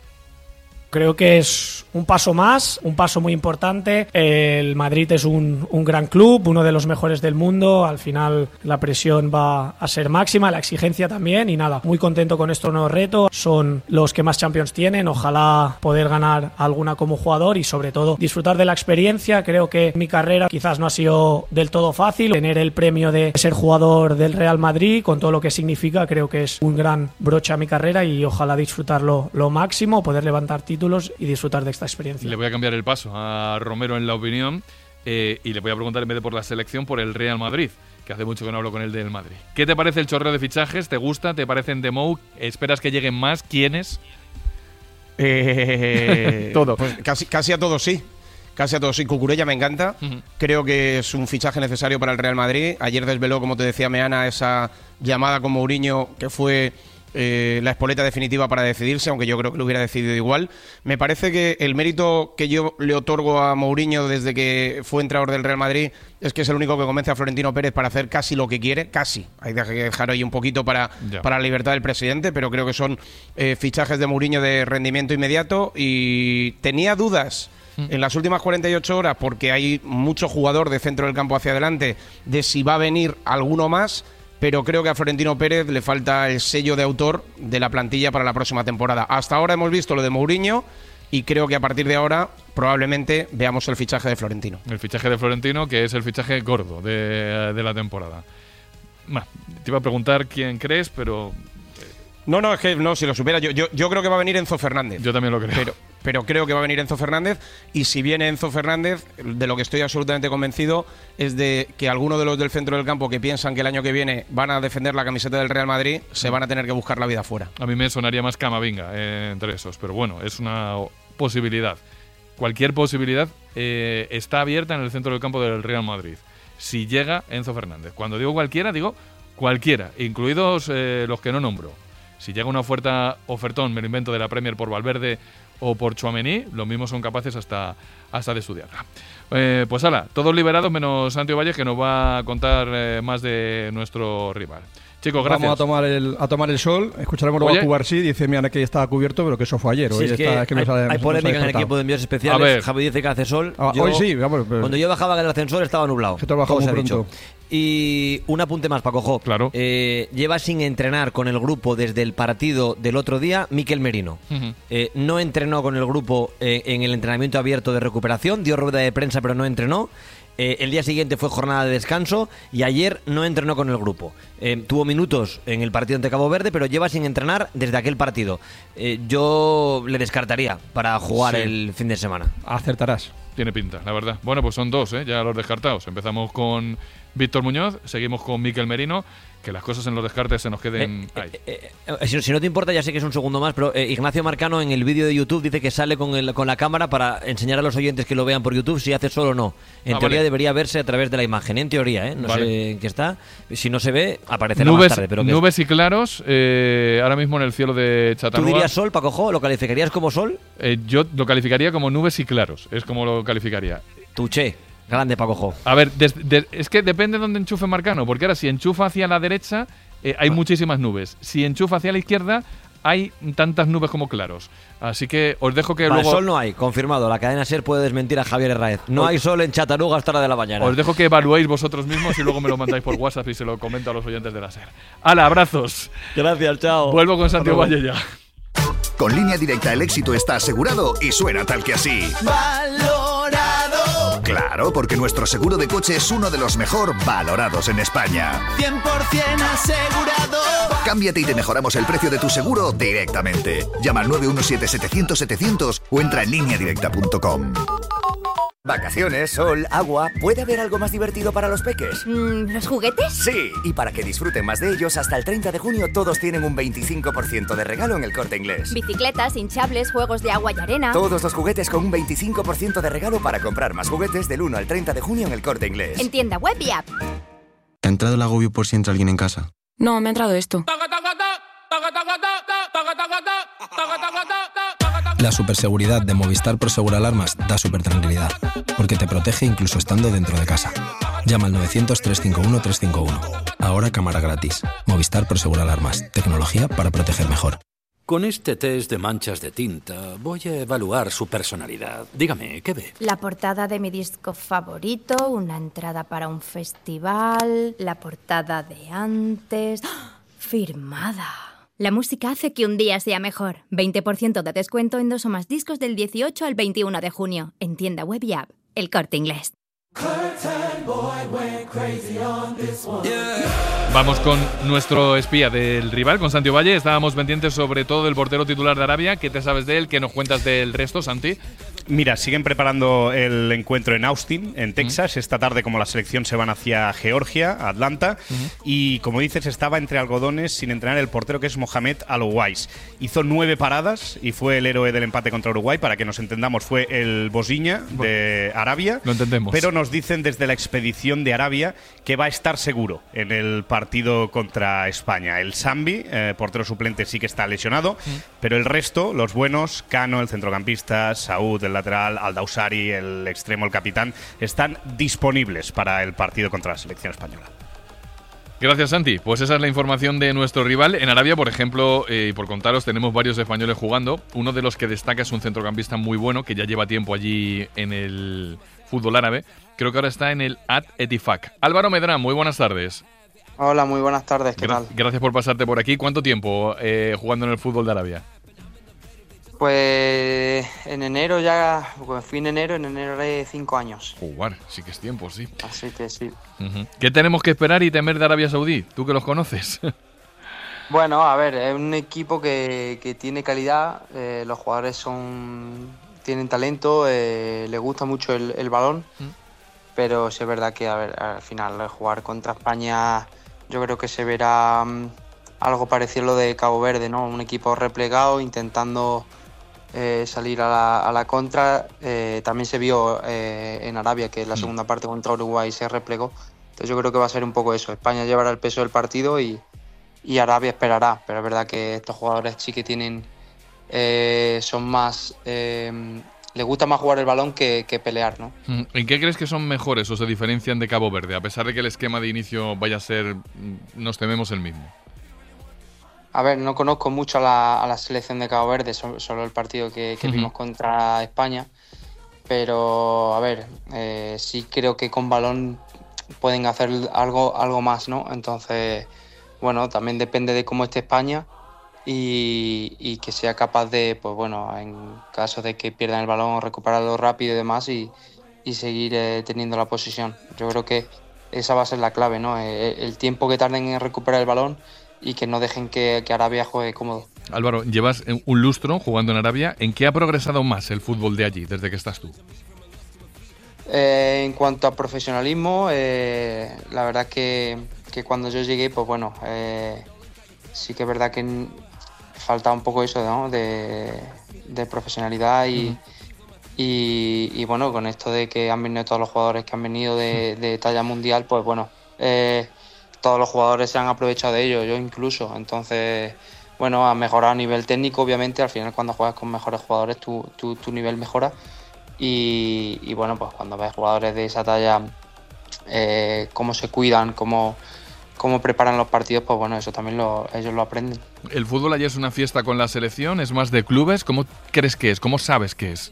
Creo que es un paso más, un paso muy importante. El Madrid es un, un gran club, uno de los mejores del mundo. Al final la presión va a ser máxima, la exigencia también. Y nada, muy contento con este nuevo reto. Son los que más Champions tienen. Ojalá poder ganar alguna como jugador y sobre todo disfrutar de la experiencia. Creo que mi carrera quizás no ha sido del todo fácil. Tener el premio de ser jugador del Real Madrid con todo lo que significa, creo que es un gran broche a mi carrera y ojalá disfrutarlo lo máximo, poder levantar títulos y disfrutar de esta experiencia. Le voy a cambiar el paso a Romero en la opinión eh, y le voy a preguntar, en vez de por la selección, por el Real Madrid, que hace mucho que no hablo con él del Madrid. ¿Qué te parece el chorreo de fichajes? ¿Te gusta? ¿Te parecen de Mou? ¿Esperas que lleguen más? ¿Quiénes? Eh, Todo. Pues casi, casi a todos sí. Casi a todos sí. Cucurella me encanta. Uh-huh. Creo que es un fichaje necesario para el Real Madrid. Ayer desveló, como te decía Meana, esa llamada con Mourinho que fue Eh, la espoleta definitiva para decidirse, aunque yo creo que lo hubiera decidido igual. Me parece que el mérito que yo le otorgo a Mourinho desde que fue entrenador del Real Madrid es que es el único que convence a Florentino Pérez para hacer casi lo que quiere, casi. Hay que dejar ahí un poquito para, para la libertad del presidente, pero creo que son eh, fichajes de Mourinho de rendimiento inmediato y tenía dudas en las últimas cuarenta y ocho horas porque hay mucho jugador de centro del campo hacia adelante de si va a venir alguno más, pero creo que a Florentino Pérez le falta el sello de autor de la plantilla para la próxima temporada. Hasta ahora hemos visto lo de Mourinho y creo que a partir de ahora probablemente veamos el fichaje de Florentino. El fichaje de Florentino, que es el fichaje gordo de, de la temporada. Bah, te iba a preguntar quién crees, pero... No, no, es que no, si lo supiera, yo, yo, yo creo que va a venir Enzo Fernández. Yo también lo creo. Pero, pero creo que va a venir Enzo Fernández y si viene Enzo Fernández, de lo que estoy absolutamente convencido es de que algunos de los del centro del campo que piensan que el año que viene van a defender la camiseta del Real Madrid se van a tener que buscar la vida fuera. A mí me sonaría más Camavinga eh, entre esos, pero bueno, es una posibilidad. Cualquier posibilidad eh, está abierta en el centro del campo del Real Madrid. Si llega Enzo Fernández. Cuando digo cualquiera, digo cualquiera, incluidos eh, los que no nombro. Si llega una oferta, ofertón, me lo invento, de la Premier por Valverde o por Tchouaméni, los mismos son capaces hasta, hasta de estudiarla. Eh, pues ala, todos liberados menos Santi Ovalle, que nos va a contar eh, más de nuestro rival. Chicos, gracias. Vamos a tomar el, a tomar el sol. Escucharemos luego a Cubarsí. Dice, mira, que estaba cubierto, pero que eso fue ayer. Sí, hoy es que está, es que hay, nos ha, hay nos polémica ha en el equipo de envíos especiales. A ver. Javi dice que hace sol. Ah, Yo- hoy sí, vamos. Pero... Cuando yo bajaba en el ascensor estaba nublado. Que tú has bajado todo se ha muy dicho. pronto. Y un apunte más, Paco Jo. Claro. Eh, lleva sin entrenar con el grupo desde el partido del otro día Mikel Merino. Ujú. Eh, no entrenó con el grupo eh, en el entrenamiento abierto de recuperación, dio rueda de prensa pero no entrenó. Eh, el día siguiente fue jornada de descanso y ayer no entrenó con el grupo. Eh, tuvo minutos en el partido ante Cabo Verde, pero lleva sin entrenar desde aquel partido. Eh, yo le descartaría para jugar Sí. el fin de semana. Acertarás. Tiene pinta, la verdad. Bueno, pues son dos, ¿eh? Ya los descartados. Empezamos con Víctor Muñoz, seguimos con Mikel Merino. Que las cosas en los descartes se nos queden Eh, ahí. Eh, si, si no te importa, ya sé que es un segundo más, pero eh, Ignacio Marcano en el vídeo de YouTube dice que sale con, el, con la cámara para enseñar a los oyentes que lo vean por YouTube si hace sol o no. En Ah, teoría vale. debería verse a través de la imagen, en teoría, ¿eh? No Vale. sé en qué está. Si no se ve, aparecerá Nubes, más tarde. Pero que nubes y claros, eh, ahora mismo en el cielo de ¿Tú Chattanooga. dirías sol, Paco Jo? ¿Lo calificarías como sol? Eh, yo lo calificaría como nubes y claros, es como lo calificaría. Tuché, grande Paco Jo. A ver, des- des- es que depende de dónde enchufe Marcano, porque ahora si enchufa hacia la derecha eh, hay muchísimas nubes. Si enchufa hacia la izquierda hay tantas nubes como claros. Así que os dejo que Vale, luego... sol no hay, confirmado. La cadena SER puede desmentir a Javier Herráez. No Os- hay sol en Chattanooga hasta la de la mañana. Os dejo que evaluéis vosotros mismos y luego me lo mandáis por WhatsApp y se lo comento a los oyentes de la SER. ¡Hala, abrazos! Gracias, chao. Vuelvo con Santiago Valle ya. Con Línea Directa el éxito está asegurado y suena tal que así. Valorado. Claro, porque nuestro seguro de coche es uno de los mejor valorados en España. cien por ciento asegurado. Cámbiate y te mejoramos el precio de tu seguro directamente. Llama al nueve uno siete, setecientos, setecientos o entra en línea directa punto com. Vacaciones, sol, agua. ¿Puede haber algo más divertido para los peques? Mm, ¿Los juguetes? Sí, y para que disfruten más de ellos, hasta el treinta de junio todos tienen un veinticinco por ciento de regalo en El Corte Inglés. Bicicletas, hinchables, juegos de agua y arena. Todos los juguetes con un veinticinco por ciento de regalo para comprar más juguetes del uno al treinta de junio en El Corte Inglés. En tienda web y app. ¿Te ha entrado el agobio por si entra alguien en casa? No, me ha entrado esto. La superseguridad de Movistar Prosegur Alarmas da super tranquilidad, porque te protege incluso estando dentro de casa. Llama al novecientos, trescientos cincuenta y uno, trescientos cincuenta y uno. Ahora cámara gratis. Movistar Prosegur Alarmas. Tecnología para proteger mejor. Con este test de manchas de tinta voy a evaluar su personalidad. Dígame, ¿qué ve? La portada de mi disco favorito, una entrada para un festival, la portada de antes... ¡Ah! Firmada. La música hace que un día sea mejor. veinte por ciento de descuento en dos o más discos del dieciocho al veintiuno de junio. En tienda web y app. El Corte Inglés. Vamos con nuestro espía del rival, con Santi Valle. Estábamos pendientes sobre todo del portero titular de Arabia. ¿Qué te sabes de él? ¿Qué nos cuentas del resto, Santi? Mira, siguen preparando el encuentro en Austin, en Texas. Uh-huh. Esta tarde, como la selección se van hacia Georgia, Atlanta. Uh-huh. Y como dices, estaba entre algodones sin entrenar el portero, que es Mohamed Al-Owais. Hizo nueve paradas y fue el héroe del empate contra Uruguay. Para que nos entendamos, fue el Bosiña de Arabia. Lo entendemos. Pero nos dicen desde la expedición de Arabia que va a estar seguro en el partido contra España. El Sambi, eh, portero suplente, sí que está lesionado. Uh-huh. Pero el resto, los buenos, Cano, el centrocampista, Saúd, el lateral, Aldausari, el extremo, el capitán, están disponibles para el partido contra la selección española. Gracias, Santi. Pues esa es la información de nuestro rival. En Arabia, por ejemplo, eh, y por contaros, tenemos varios españoles jugando. Uno de los que destaca es un centrocampista muy bueno, que ya lleva tiempo allí en el fútbol árabe. Creo que ahora está en el At Etifak. Álvaro Medrán, muy buenas tardes. Hola, muy buenas tardes, ¿qué Gra- tal? Gracias por pasarte por aquí. ¿Cuánto tiempo eh, jugando en el fútbol de Arabia? Pues en enero ya, pues fui en enero, en enero de cinco años. Jugar, sí que es tiempo, sí. Así que sí. Uh-huh. ¿Qué tenemos que esperar y temer de Arabia Saudí? Tú que los conoces. Bueno, a ver, es un equipo que, que tiene calidad, eh, los jugadores son tienen talento, eh, les gusta mucho el, el balón, ¿Mm? Pero sí es verdad que a ver, al final jugar contra España yo creo que se verá um, algo parecido a lo de Cabo Verde, ¿no? Un equipo replegado intentando eh, salir a la, a la contra. Eh, también se vio eh, en Arabia que en la ¿Mm? segunda parte contra Uruguay se replegó. Entonces yo creo que va a ser un poco eso. España llevará el peso del partido y, y Arabia esperará. Pero es verdad que estos jugadores sí que tienen, eh, son más, eh, le gusta más jugar el balón que, que pelear, ¿no? ¿En qué crees que son mejores o se diferencian de Cabo Verde? A pesar de que el esquema de inicio vaya a ser, nos tememos, el mismo. A ver, no conozco mucho a la, a la selección de Cabo Verde, solo, solo el partido que, que uh-huh. vimos contra España. Pero, a ver, eh, sí creo que con balón pueden hacer algo, algo más, ¿no? Entonces, bueno, también depende de cómo esté España y, y que sea capaz de, pues bueno, en caso de que pierdan el balón, recuperarlo rápido y demás y, y seguir eh, teniendo la posición. Yo creo que esa va a ser la clave, ¿no? El, el tiempo que tarden en recuperar el balón y que no dejen que, que Arabia juegue cómodo. Álvaro, llevas un lustro jugando en Arabia. ¿En qué ha progresado más el fútbol de allí desde que estás tú? Eh, en cuanto a profesionalismo, eh, la verdad que, que cuando yo llegué, pues bueno, eh, sí que es verdad que falta un poco eso, ¿no? de, de profesionalidad y, uh-huh. y, y bueno, con esto de que han venido todos los jugadores que han venido de, de talla mundial, pues bueno, eh, todos los jugadores se han aprovechado de ello, yo incluso. Entonces, bueno, ha mejorado a nivel técnico, obviamente. Al final, cuando juegas con mejores jugadores, tu, tu, tu nivel mejora. Y, y bueno, pues cuando ves jugadores de esa talla, eh, cómo se cuidan, cómo, cómo preparan los partidos, pues bueno, eso también lo, ellos lo aprenden. ¿El fútbol allí es una fiesta con la selección? ¿Es más de clubes? ¿Cómo crees que es? ¿Cómo sabes que es?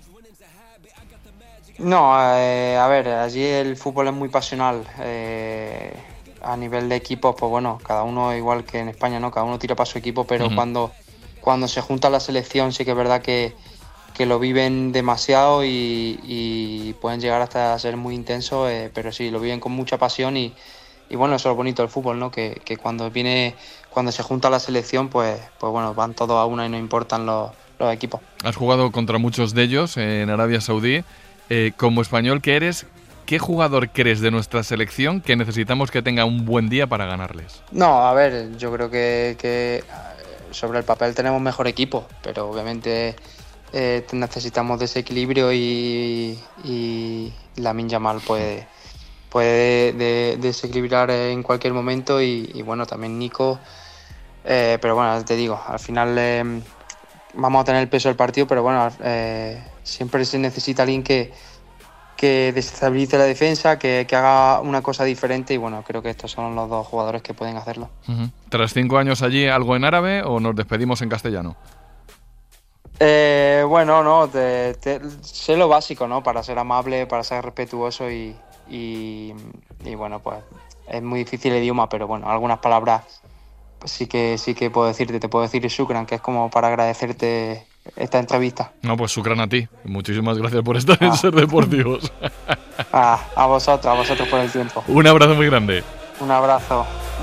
No, eh, a ver, allí el fútbol es muy pasional. Eh, a nivel de equipos, pues bueno, cada uno igual que en España, ¿no? Cada uno tira para su equipo, pero uh-huh. cuando, cuando se junta la selección sí que es verdad que, que lo viven demasiado y, y pueden llegar hasta a ser muy intensos, eh, pero sí, lo viven con mucha pasión y, y bueno, eso es lo bonito del fútbol, ¿no? Que, que cuando viene, cuando se junta la selección, pues, pues bueno, van todos a una y no importan los, los equipos. Has jugado contra muchos de ellos en Arabia Saudí. Eh, como español que eres, ¿qué jugador crees de nuestra selección que necesitamos que tenga un buen día para ganarles? No, a ver, yo creo que, que sobre el papel tenemos mejor equipo, pero obviamente eh, necesitamos de ese equilibrio y, y Lamine Yamal puede, puede de, desequilibrar en cualquier momento y, y bueno, también Nico, eh, pero bueno, te digo, al final eh, vamos a tener el peso del partido, pero bueno, eh, siempre se necesita alguien que que desestabilice la defensa, que, que haga una cosa diferente y bueno, creo que estos son los dos jugadores que pueden hacerlo. Uh-huh. Tras cinco años allí, ¿algo en árabe o nos despedimos en castellano? Eh, bueno, no, te, te, sé lo básico, ¿no? Para ser amable, para ser respetuoso y, y, y bueno, pues es muy difícil el idioma, pero bueno, algunas palabras pues sí que sí que puedo decirte, te puedo decir shukran, que es como para agradecerte esta entrevista. No, pues shukran a ti. Muchísimas gracias por estar ah. en Ser Deportivos. Ah, a vosotros, a vosotros por el tiempo. Un abrazo muy grande. Un abrazo.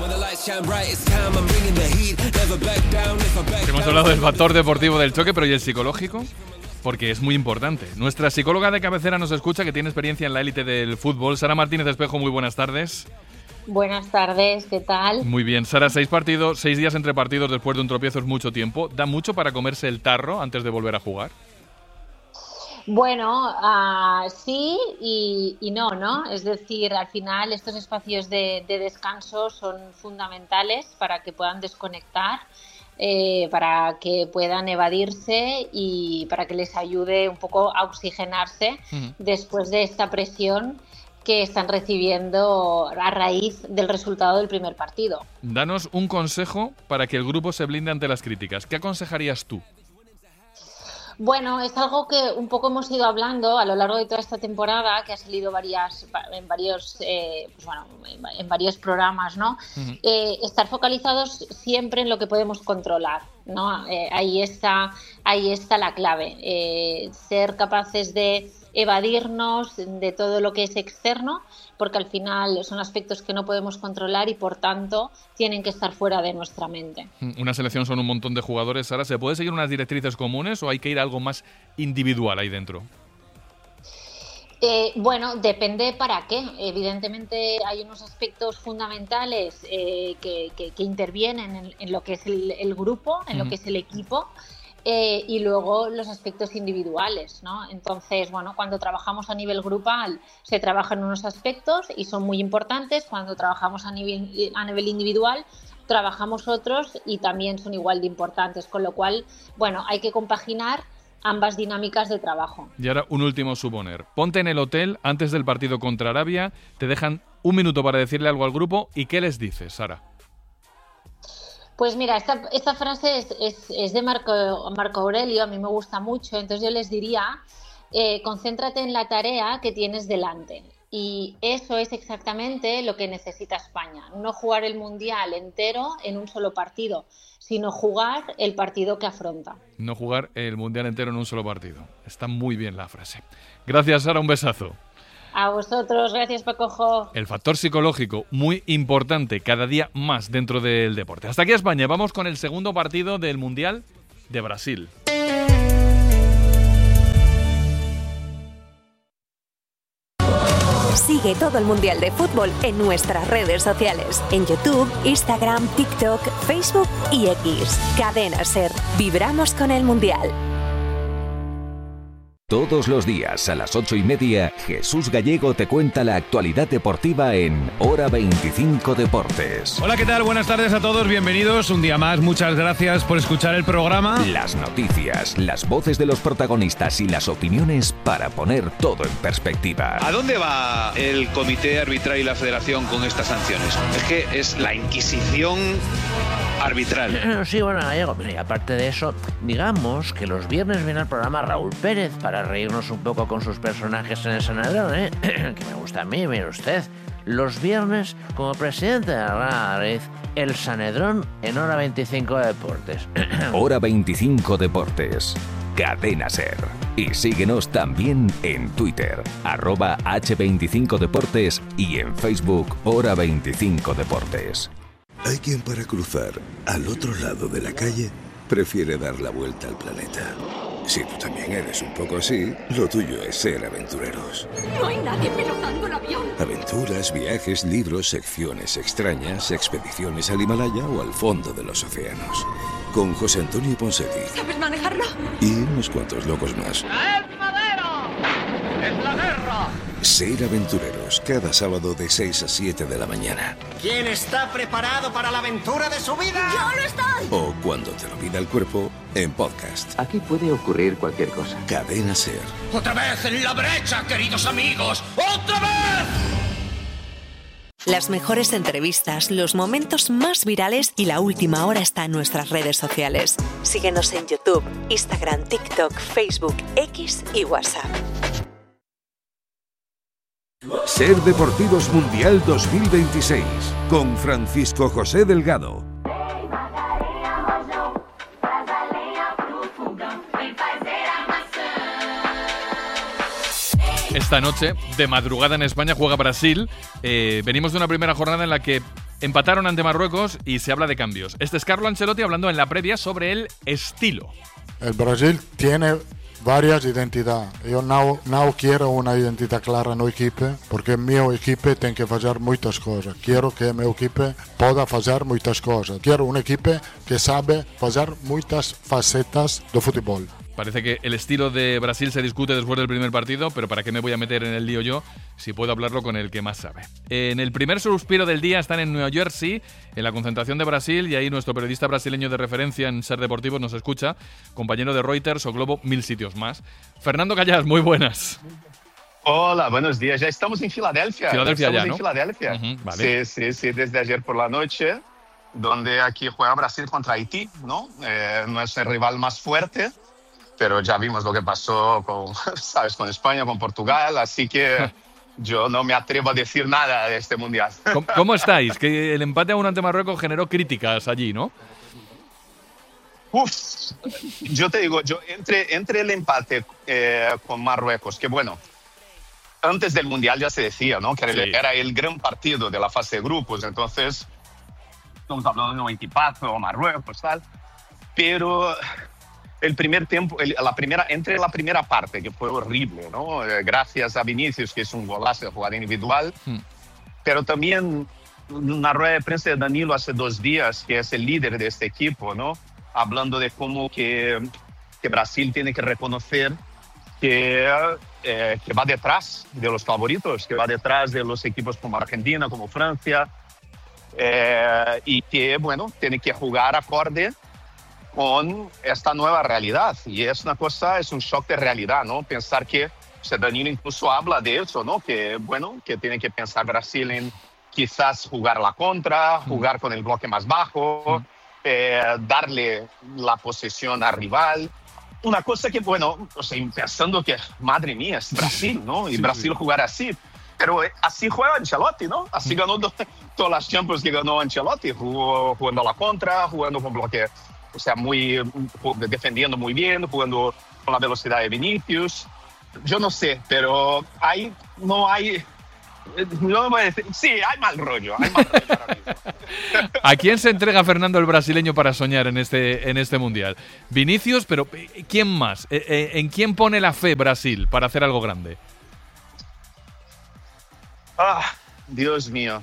Hemos hablado del factor deportivo del choque, pero ¿y el psicológico? Porque es muy importante. Nuestra psicóloga de cabecera nos escucha, que tiene experiencia en la élite del fútbol. Sara Martínez Espejo, muy buenas tardes. Buenas tardes, ¿qué tal? Muy bien, Sara, seis partidos, seis días entre partidos después de un tropiezo es mucho tiempo. ¿Da mucho para comerse el tarro antes de volver a jugar? Bueno, uh, sí y, y no, ¿no? Es decir, al final estos espacios de, de descanso son fundamentales para que puedan desconectar, eh, para que puedan evadirse y para que les ayude un poco a oxigenarse uh-huh. después de esta presión que están recibiendo a raíz del resultado del primer partido. Danos un consejo para que el grupo se blinde ante las críticas. ¿Qué aconsejarías tú? Bueno, es algo que un poco hemos ido hablando a lo largo de toda esta temporada, que ha salido varias, en varios, eh, pues bueno, en varios programas, ¿no? Uh-huh. Eh, estar focalizados siempre en lo que podemos controlar, ¿no? Eh, ahí está, ahí está la clave. Eh, ser capaces de evadirnos de todo lo que es externo, porque al final son aspectos que no podemos controlar y por tanto tienen que estar fuera de nuestra mente. Una selección son un montón de jugadores. Sara, ¿se puede seguir unas directrices comunes o hay que ir a algo más individual ahí dentro? Eh, bueno, depende para qué. Evidentemente hay unos aspectos fundamentales eh, que, que, que intervienen en, en lo que es el, el grupo, en uh-huh. lo que es el equipo. Eh, y luego los aspectos individuales, ¿no? Entonces, bueno, cuando trabajamos a nivel grupal se trabajan unos aspectos y son muy importantes. Cuando trabajamos a nivel, a nivel individual trabajamos otros y también son igual de importantes. Con lo cual, bueno, hay que compaginar ambas dinámicas de trabajo. Y ahora un último suponer. Ponte en el hotel antes del partido contra Arabia, te dejan un minuto para decirle algo al grupo y ¿qué les dices, Sara? Pues mira, esta, esta frase es, es, es de Marco, Marco Aurelio, a mí me gusta mucho, entonces yo les diría, eh, concéntrate en la tarea que tienes delante. Y eso es exactamente lo que necesita España, no jugar el Mundial entero en un solo partido, sino jugar el partido que afronta. No jugar el Mundial entero en un solo partido. Está muy bien la frase. Gracias, Sara, un besazo. A vosotros, gracias, Pacojo. El factor psicológico, muy importante, cada día más dentro del deporte. Hasta aquí España, vamos con el segundo partido del Mundial de Brasil. Sigue todo el Mundial de Fútbol en nuestras redes sociales. En YouTube, Instagram, TikTok, Facebook y X. Cadena SER. Vibramos con el Mundial. Todos los días a las ocho y media, Jesús Gallego te cuenta la actualidad deportiva en Hora veinticinco Deportes. Hola, ¿qué tal? Buenas tardes a todos, bienvenidos un día más, muchas gracias por escuchar el programa. Las noticias, las voces de los protagonistas y las opiniones para poner todo en perspectiva. ¿A dónde va el comité arbitral y la federación con estas sanciones? Es que es la Inquisición arbitral. Sí, bueno, Gallego, y aparte de eso, digamos que los viernes viene al programa Raúl Pérez para reírnos un poco con sus personajes en el Sanedrón, ¿eh? Que me gusta a mí, mire usted. Los viernes, como presidente de la Madrid, el Sanedrón en Hora veinticinco Deportes. Hora veinticinco Deportes. Cadena SER. Y síguenos también en Twitter, arroba hache veinticinco Deportes y en Facebook, Hora veinticinco Deportes. Hay quien para cruzar al otro lado de la calle prefiere dar la vuelta al planeta. Si tú también eres un poco así, lo tuyo es ser aventureros. No hay nadie pilotando el avión. Aventuras, viajes, libros, secciones extrañas, expediciones al Himalaya o al fondo de los océanos. Con José Antonio Ponseti. ¿Sabes manejarlo? Y unos cuantos locos más. ¡El madero! ¡Es la guerra! Ser aventureros, cada sábado de seis a siete de la mañana. ¿Quién está preparado para la aventura de su vida? ¡Yo lo estoy! O cuando te lo pida el cuerpo, en podcast. Aquí puede ocurrir cualquier cosa. Cadena SER. ¡Otra vez en la brecha, queridos amigos! ¡Otra vez! Las mejores entrevistas, los momentos más virales y la última hora está en nuestras redes sociales. Síguenos en YouTube, Instagram, TikTok, Facebook, X y WhatsApp. SER Deportivos Mundial dos mil veintiséis con Francisco José Delgado. Esta noche, de madrugada en España, juega Brasil. Eh, venimos de una primera jornada en la que empataron ante Marruecos y se habla de cambios. Este es Carlo Ancelotti hablando en la previa sobre el estilo. El Brasil tiene varias identidades. Yo no, no quiero una identidad clara en el equipo, porque mi equipo tiene que hacer muchas cosas. Quiero que mi equipo pueda hacer muchas cosas. Quiero un equipo que sabe hacer muchas facetas de fútbol. Parece que el estilo de Brasil se discute después del primer partido, pero ¿para qué me voy a meter en el lío yo si puedo hablarlo con el que más sabe? En el primer suspiro del día están en Nueva Jersey, en la concentración de Brasil, y ahí nuestro periodista brasileño de referencia en SER Deportivos nos escucha, compañero de Reuters o Globo, mil sitios más. Fernando Callas, muy buenas. Hola, buenos días. Ya estamos en Filadelfia. Filadelfia estamos ya, ¿no? en Filadelfia. Uh-huh, vale. Sí, sí, sí, desde ayer por la noche, donde aquí juega Brasil contra Haití, ¿no? Eh, no es el rival más fuerte, pero ya vimos lo que pasó con, ¿sabes? Con España, con Portugal, así que yo no me atrevo a decir nada de este Mundial. ¿Cómo, cómo estáis? Que el empate a uno ante Marruecos generó críticas allí, ¿no? Uf, yo te digo, yo entre, entre el empate eh, con Marruecos, que bueno, antes del Mundial ya se decía, ¿no? Que sí. Era el gran partido de la fase de grupos, entonces estamos hablando de un equipazo, Marruecos, tal, pero el primer tiempo, el, la primera, entre la primera parte, que fue horrible, ¿no? Eh, gracias a Vinicius, que es un golazo de jugada individual, hmm. pero también una rueda de prensa de Danilo hace dos días, que es el líder de este equipo, ¿no? Hablando de cómo que, que Brasil tiene que reconocer que, eh, que va detrás de los favoritos, que va detrás de los equipos como Argentina, como Francia, eh, y que, bueno, tiene que jugar acorde con esta nueva realidad. Y es una cosa, es un shock de realidad, ¿no? Pensar que, o sea, Danilo incluso habla de eso, ¿no? Que, bueno, que tiene que pensar Brasil en quizás jugar la contra, jugar con el bloque más bajo, eh, darle la posesión al rival. Una cosa que, bueno, o sea, pensando que, madre mía, es Brasil, ¿no? Y Sí, Brasil sí. jugar así. Pero así juega Ancelotti, ¿no? Así ganó do- todas las Champions que ganó Ancelotti, jugó, jugando a la contra, jugando con bloque, o sea, muy, defendiendo muy bien, jugando con la velocidad de Vinicius. Yo no sé, pero hay, no hay, no voy a decir, sí, hay mal rollo, hay mal rollo ahora mismo. ¿A quién se entrega Fernando el brasileño para soñar en este, en este Mundial? Vinicius, pero ¿quién más? Eh, eh, ¿En quién pone la fe Brasil para hacer algo grande? Ah, Dios mío.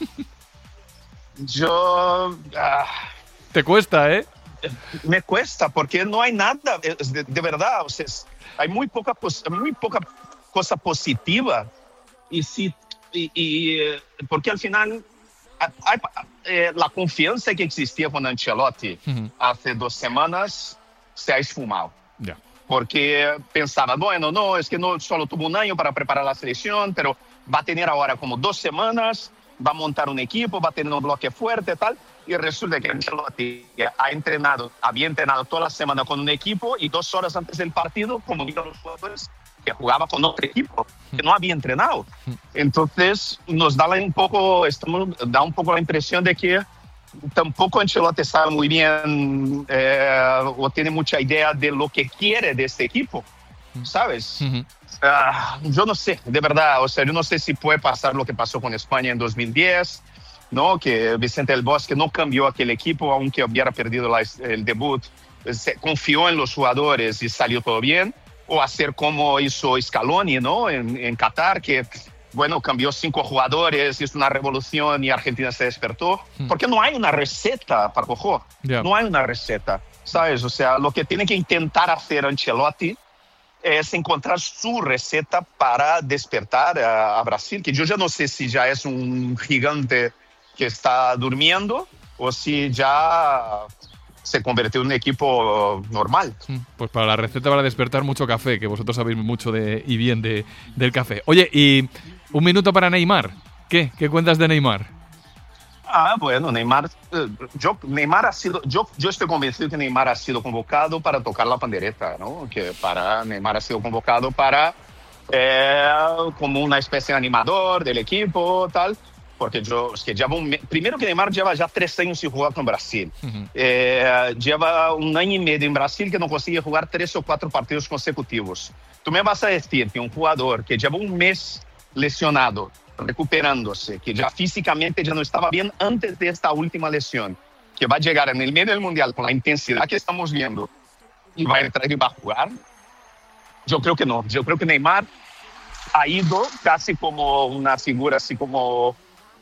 Yo... ah, Te cuesta, ¿eh? me cuesta porque no hay nada, es de, de verdad, o sea, es- hay muy poca, pos- muy poca cosa positiva. Y si, y, y, eh, porque al final a- hay, eh, la confianza que existía con Ancelotti hace dos semanas se ha esfumado. Ya. Porque pensaba, bueno, no, es que no solo tuvo un año para preparar la selección, pero va a tener ahora como dos semanas, va a montar un equipo, va a tener un bloque fuerte y tal. Y resulta que Ancelotti ha entrenado, había entrenado toda la semana con un equipo y dos horas antes del partido comunicó a los jugadores que jugaba con otro equipo, que no había entrenado. Entonces nos da un poco, estamos, da un poco la impresión de que tampoco Ancelotti sabe muy bien eh, o tiene mucha idea de lo que quiere de este equipo, ¿sabes? Ah, yo no sé, de verdad, o sea, yo no sé si puede pasar lo que pasó con España en dos mil diez, ¿no? Que Vicente del Bosque no cambió aquel equipo, aunque hubiera perdido la- el debut, se confió en los jugadores y salió todo bien, o hacer como hizo Scaloni, ¿no? En, en Qatar, que, bueno, cambió cinco jugadores, hizo una revolución y Argentina se despertó, porque no hay una receta, Paco, Ya. no hay una receta, ¿sabes? O sea, lo que tiene que intentar hacer Ancelotti es encontrar su receta para despertar a, a Brasil, que yo ya no sé si ya es un gigante que está durmiendo o si ya se convirtió en un equipo normal. Pues para la receta para despertar mucho café, que vosotros sabéis mucho de y bien de, del café. Oye, y un minuto para Neymar. ¿Qué? ¿Qué cuentas de Neymar? Ah, bueno, Neymar, eh, yo, Neymar ha sido, yo, yo estoy convencido que Neymar ha sido convocado para tocar la pandereta, ¿no? Que para, Neymar ha sido convocado para, eh, como una especie de animador del equipo, tal, porque yo, es que lleva un, me- primero que Neymar lleva ya tres años sin jugar con Brasil. Eh, lleva un año y medio en Brasil que no consigue jugar tres o cuatro partidos consecutivos. Tú me vas a decir que un jugador que lleva un mes lesionado, recuperándose, que ya físicamente ya no estaba bien antes de esta última lesión, que va a llegar en el medio del Mundial con la intensidad que estamos viendo y va a entrar y va a jugar, yo creo que no. Yo creo que Neymar ha ido casi como una figura así como,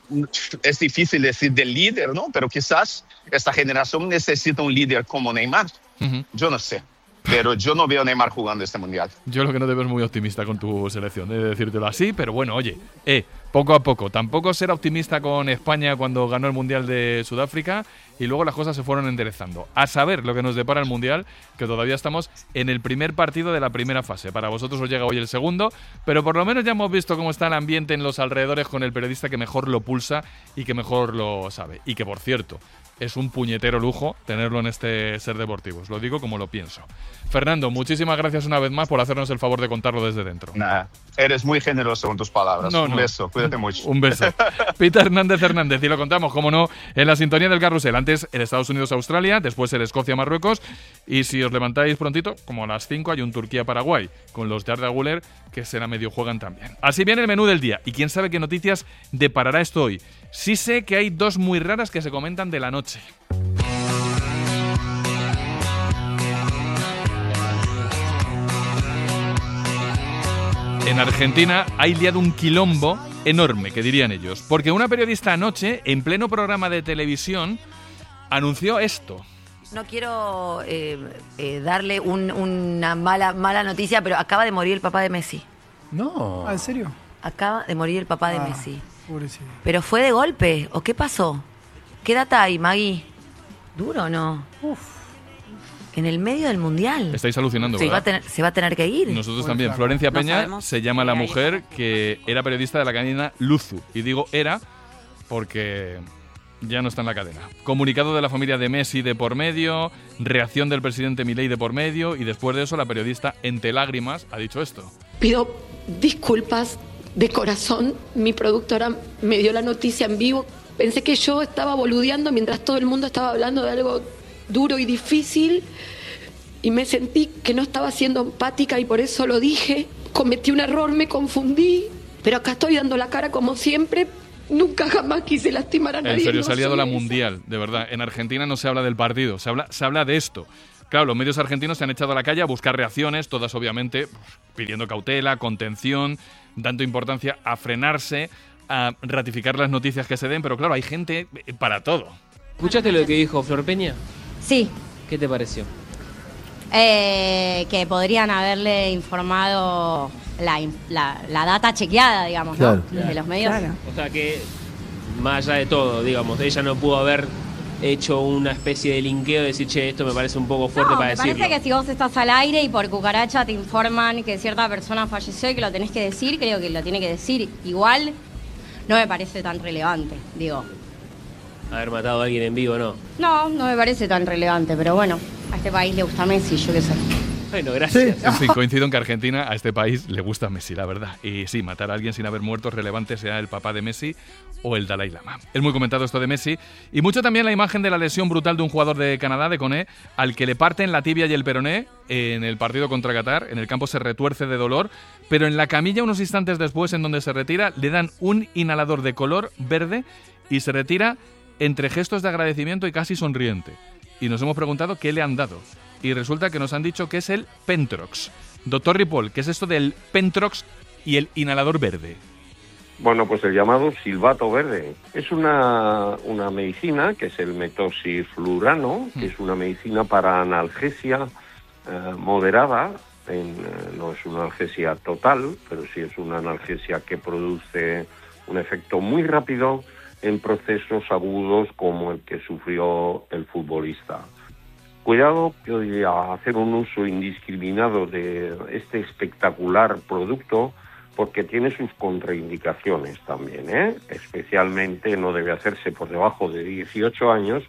es difícil decir del líder, ¿no? Pero quizás esta generación necesita un líder como Neymar. Yo no sé, pero yo no veo a Neymar jugando este Mundial. Yo lo que no te veo es muy optimista con tu selección, he de decírtelo así, pero bueno, oye, eh, poco a poco. Tampoco ser optimista con España cuando ganó el Mundial de Sudáfrica y luego las cosas se fueron enderezando. A saber lo que nos depara el Mundial, que todavía estamos en el primer partido de la primera fase. Para vosotros os llega hoy el segundo, pero por lo menos ya hemos visto cómo está el ambiente en los alrededores con el periodista que mejor lo pulsa y que mejor lo sabe. Y que, por cierto, es un puñetero lujo tenerlo en este Ser Deportivos. Lo digo como lo pienso. Fernando, muchísimas gracias una vez más por hacernos el favor de contarlo desde dentro. Nah, eres muy generoso con tus palabras. No, un no. beso, cuídate mucho. Un beso. Peter Hernández Hernández, y lo contamos, como no, en la sintonía del carrusel. Antes el Estados Unidos-Australia, después el Escocia-Marruecos. Y si os levantáis prontito, como a las cinco, hay un Turquía-Paraguay, con los de Arda Güler, que será medio juegan también. Así viene el menú del día. Y quién sabe qué noticias deparará esto hoy. Sí sé que hay dos muy raras que se comentan de la noche. En Argentina hay liado un quilombo enorme, que dirían ellos, porque una periodista anoche, en pleno programa de televisión, anunció esto. No quiero eh, eh, darle un- una mala, mala noticia, pero acaba de morir el papá de Messi. No. Ah, ¿en serio? Acaba de morir el papá de Ah, Messi. Pobrecito. ¿Pero fue de golpe? ¿O qué pasó? ¿Qué data hay, Maggie? ¿Duro o no? En el medio del Mundial. Estáis alucinando, se ¿verdad? Va a tener, se va a tener que ir. Nosotros también. Florencia Peña no se llama la mujer que era periodista de la cadena Luzu. Y digo era porque ya no está en la cadena. Comunicado de la familia de Messi de por medio, reacción del presidente Milei de por medio, y después de eso la periodista, entre lágrimas, ha dicho esto. Pido disculpas de corazón. Mi productora me dio la noticia en vivo. Pensé que yo estaba boludeando mientras todo el mundo estaba hablando de algo duro y difícil, y me sentí que no estaba siendo empática y por eso lo dije. Cometí un error, me confundí, pero acá estoy dando la cara como siempre. Nunca jamás quise lastimar a nadie. En serio, no se ha liado soy la esa. mundial, de verdad. En Argentina no se habla del partido, se habla, se habla de esto. Claro, los medios argentinos se han echado a la calle a buscar reacciones, todas obviamente pues, pidiendo cautela, contención, dando importancia a frenarse, a ratificar las noticias que se den, pero claro, hay gente para todo. ¿Escuchaste lo que dijo Flor Peña? Sí. ¿Qué te pareció? Eh, que podrían haberle informado la, la, la data chequeada, digamos, Claro. ¿no? Desde los medios. O sea que, más allá de todo, digamos, ella no pudo haber hecho una especie de linkeo de decir, che, esto me parece un poco fuerte No, para me decirlo. parece que si vos estás al aire y por cucaracha te informan que cierta persona falleció y que lo tenés que decir, creo que lo tiene que decir. Igual no me parece tan relevante, digo. Haber matado a alguien en vivo, ¿no? No, no me parece tan relevante, pero bueno, a este país le gusta Messi, yo qué sé. Bueno, gracias. En fin, coincido en que a Argentina, a este país, le gusta Messi, la verdad. Y sí, matar a alguien sin haber muerto es relevante, sea el papá de Messi o el Dalai Lama. Es muy comentado esto de Messi. Y mucho también la imagen de la lesión brutal de un jugador de Canadá, de Koné, al que le parten la tibia y el peroné en el partido contra Qatar. En el campo se retuerce de dolor, pero en la camilla, unos instantes después, en donde se retira, le dan un inhalador de color verde y se retira entre gestos de agradecimiento y casi sonriente. Y nos hemos preguntado qué le han dado. Y resulta que nos han dicho que es el Pentrox. Doctor Ripoll, ¿qué es esto del Pentrox y el inhalador verde? Bueno, pues el llamado silbato verde. Es una, una medicina, que es el metoxiflurano, que es una medicina para analgesia eh, moderada. En, eh, no es una analgesia total, pero sí es una analgesia que produce un efecto muy rápido en procesos agudos como el que sufrió el futbolista. Cuidado que hacer un uso indiscriminado de este espectacular producto, porque tiene sus contraindicaciones también, ¿eh? Especialmente no debe hacerse por debajo de dieciocho años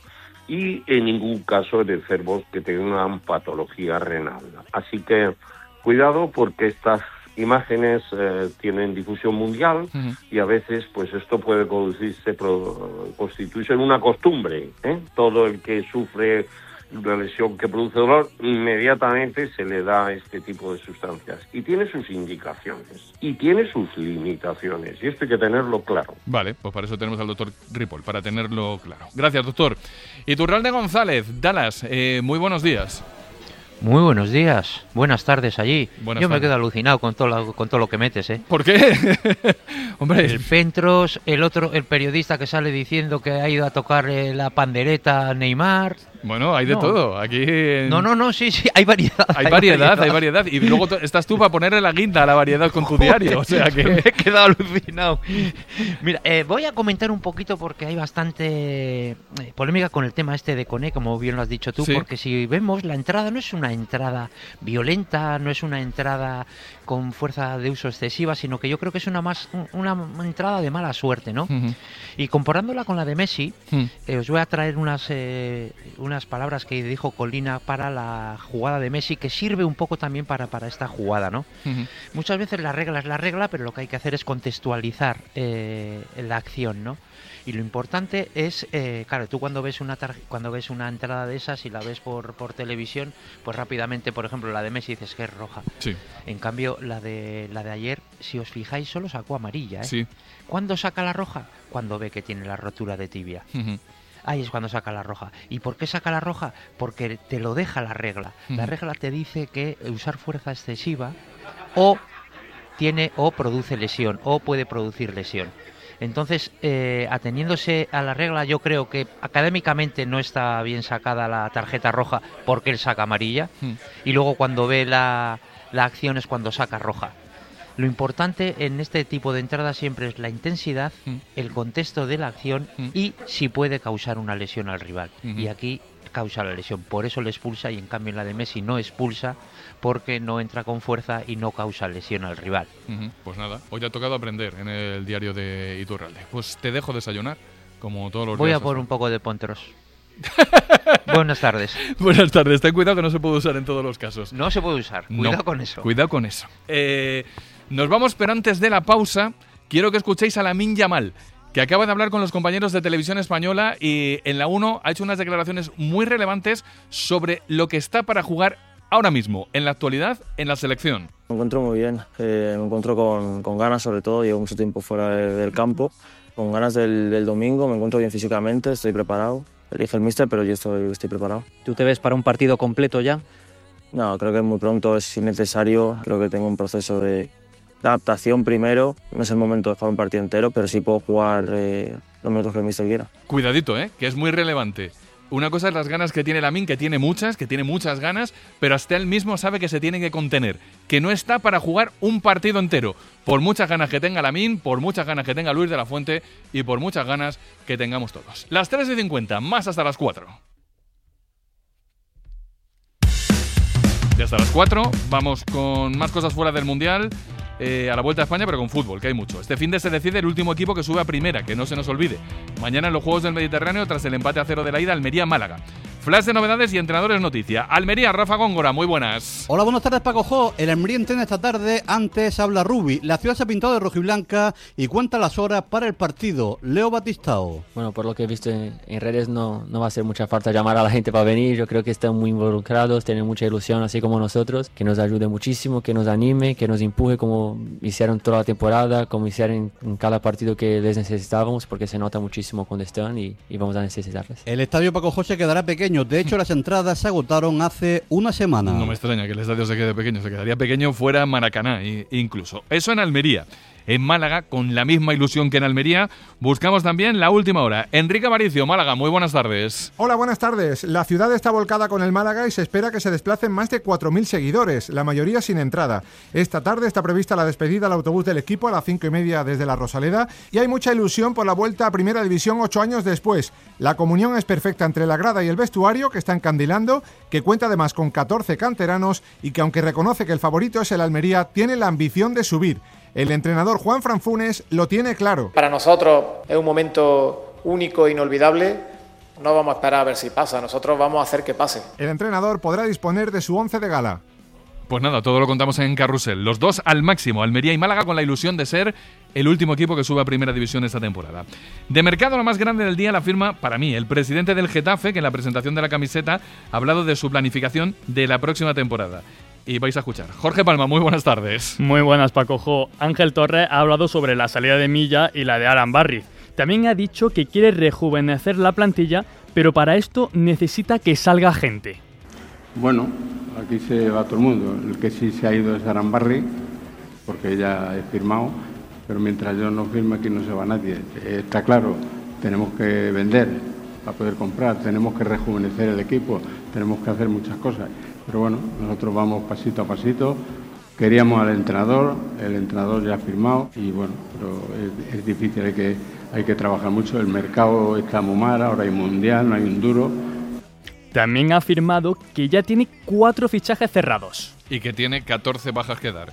y en ningún caso en enfermos que tengan patología renal. Así que cuidado, porque estas imágenes eh, tienen difusión mundial uh-huh. y a veces pues esto puede conducirse, pro, constituirse en una costumbre, ¿eh? Todo el que sufre una lesión que produce dolor, inmediatamente se le da este tipo de sustancias. Y tiene sus indicaciones, y tiene sus limitaciones, y esto hay que tenerlo claro. Vale, pues para eso tenemos al doctor Ripoll, para tenerlo claro. Gracias, doctor. Iturralde González, Dallas, eh, muy buenos días. Muy buenos días, buenas tardes allí. Buenas Yo tardes. me quedo alucinado con todo lo, con todo lo que metes, ¿eh? ¿Por qué? Hombre, el Pentros, el otro, el periodista que sale diciendo que ha ido a tocar eh, la pandereta a Neymar. Bueno, hay de no. todo. Aquí en... No, no, no, sí, sí, hay variedad. Hay, hay variedad, variedad, hay variedad. Y luego t- estás tú para ponerle la guinda a la variedad con tu diario. O sea que me he quedado alucinado. Mira, eh, voy a comentar un poquito porque hay bastante eh, polémica con el tema este de Koné, como bien lo has dicho tú, sí. Porque si vemos, la entrada no es una entrada violenta, no es una entrada con fuerza de uso excesiva, sino que yo creo que es una más una entrada de mala suerte, ¿no? Uh-huh. Y comparándola con la de Messi, uh-huh. eh, os voy a traer unas eh, unas palabras que dijo Colina para la jugada de Messi, que sirve un poco también para, para esta jugada, ¿no? Uh-huh. Muchas veces la regla es la regla, pero lo que hay que hacer es contextualizar eh, la acción, ¿no? Y lo importante es, eh, claro, tú cuando ves una tar- cuando ves una entrada de esas y la ves por, por televisión, pues rápidamente, por ejemplo, la de Messi dices que es roja. Sí. En cambio, la de la de ayer, si os fijáis, solo sacó amarilla, ¿eh? Sí. ¿Cuándo saca la roja? Cuando ve que tiene la rotura de tibia. Uh-huh. Ahí es cuando saca la roja. ¿Y por qué saca la roja? Porque te lo deja la regla. Uh-huh. La regla te dice que usar fuerza excesiva o tiene o produce lesión o puede producir lesión. Entonces, eh, ateniéndose a la regla, yo creo que académicamente no está bien sacada la tarjeta roja porque él saca amarilla. Mm. Y luego cuando ve la, la acción es cuando saca roja. Lo importante en este tipo de entrada siempre es la intensidad, mm. el contexto de la acción mm. y si puede causar una lesión al rival. Mm-hmm. Y aquí causa la lesión. Por eso le expulsa y en cambio en la de Messi no expulsa porque no entra con fuerza y no causa lesión al rival. Uh-huh. Pues nada, hoy te ha tocado aprender en el diario de Iturralde. Pues te dejo desayunar, como todos los Voy días. Voy a por un poco de Pontros. Buenas tardes. Buenas tardes. Ten cuidado que no se puede usar en todos los casos. No se puede usar. Cuidado no, con eso. Cuidado con eso. Eh, nos vamos, pero antes de la pausa, quiero que escuchéis a Lamine Yamal, que acaba de hablar con los compañeros de Televisión Española y en la uno ha hecho unas declaraciones muy relevantes sobre lo que está para jugar ahora mismo, en la actualidad, en la selección. Me encuentro muy bien, eh, me encuentro con, con ganas sobre todo, llevo mucho tiempo fuera de, del campo, con ganas del, del domingo, me encuentro bien físicamente, estoy preparado, elige el míster, pero yo estoy, estoy preparado. ¿Tú te ves para un partido completo ya? No, creo que es muy pronto, es innecesario, creo que tengo un proceso de adaptación primero, no es el momento de jugar un partido entero, pero sí puedo jugar eh, los minutos que el míster quiera. Cuidadito, ¿eh? Que es muy relevante. Una cosa es las ganas que tiene Lamine, que tiene muchas, que tiene muchas ganas, pero hasta él mismo sabe que se tiene que contener, que no está para jugar un partido entero, por muchas ganas que tenga Lamine, por muchas ganas que tenga Luis de la Fuente y por muchas ganas que tengamos todos. Las tres y cincuenta, más hasta las cuatro. Y hasta las cuatro vamos con más cosas fuera del Mundial. Eh, a la Vuelta a España, pero con fútbol, que hay mucho. Este fin de se decide el último equipo que sube a primera, que no se nos olvide. Mañana en los Juegos del Mediterráneo, tras el empate a cero de la ida, Almería-Málaga. Flash de novedades y entrenadores noticia. Almería, Rafa Góngora, muy buenas. Hola, buenas tardes, Paco Jo. El Almería entrena esta tarde, antes habla Rubi. La ciudad se ha pintado de rojiblanca y cuenta las horas para el partido. Leo Batistao. Bueno, por lo que he visto en, en redes no, no va a hacer mucha falta llamar a la gente para venir. Yo creo que están muy involucrados, tienen mucha ilusión, así como nosotros. Que nos ayude muchísimo, que nos anime, que nos empuje como hicieron toda la temporada, como hicieron en cada partido que les necesitábamos, porque se nota muchísimo cuando están y, y vamos a necesitarles. El estadio Paco Jo se quedará pequeño. De hecho, las entradas se agotaron hace una semana. No me extraña que el estadio se quede pequeño. Se quedaría pequeño fuera Maracaná, incluso. Eso en Almería. En Málaga, con la misma ilusión que en Almería, buscamos también la última hora. Enrique Aparicio, Málaga, muy buenas tardes. Hola, buenas tardes. La ciudad está volcada con el Málaga y se espera que se desplacen más de cuatro mil seguidores, la mayoría sin entrada. Esta tarde está prevista la despedida al autobús del equipo a las cinco y media desde la Rosaleda y hay mucha ilusión por la vuelta a Primera División ocho años después. La comunión es perfecta entre la grada y el vestuario, que está encandilando, que cuenta además con catorce canteranos y que, aunque reconoce que el favorito es el Almería, tiene la ambición de subir. El entrenador Juan Fran Funes lo tiene claro. Para nosotros es un momento único e inolvidable. No vamos a esperar a ver si pasa, nosotros vamos a hacer que pase. El entrenador podrá disponer de su once de gala. Pues nada, todo lo contamos en Carrusel. Los dos al máximo, Almería y Málaga, con la ilusión de ser el último equipo que suba a Primera División esta temporada. De mercado, lo más grande del día la firma, para mí, el presidente del Getafe, que en la presentación de la camiseta ha hablado de su planificación de la próxima temporada. Y vais a escuchar. Jorge Palma, muy buenas tardes. Muy buenas, Paco Jo. Ángel Torres ha hablado sobre la salida de Milla y la de Aran Barriz. También ha dicho que quiere rejuvenecer la plantilla, pero para esto necesita que salga gente. Bueno, aquí se va todo el mundo. El que sí se ha ido es Aran Barriz, porque ya he firmado, pero mientras yo no firme aquí no se va nadie. Está claro, tenemos que vender para poder comprar, tenemos que rejuvenecer el equipo, tenemos que hacer muchas cosas. Pero bueno, nosotros vamos pasito a pasito. Queríamos al entrenador, el entrenador ya ha firmado y bueno, pero es, es difícil, hay que, hay que trabajar mucho. El mercado está muy mal, ahora hay mundial, no hay un duro. También ha afirmado que ya tiene cuatro fichajes cerrados. Y que tiene catorce bajas que dar.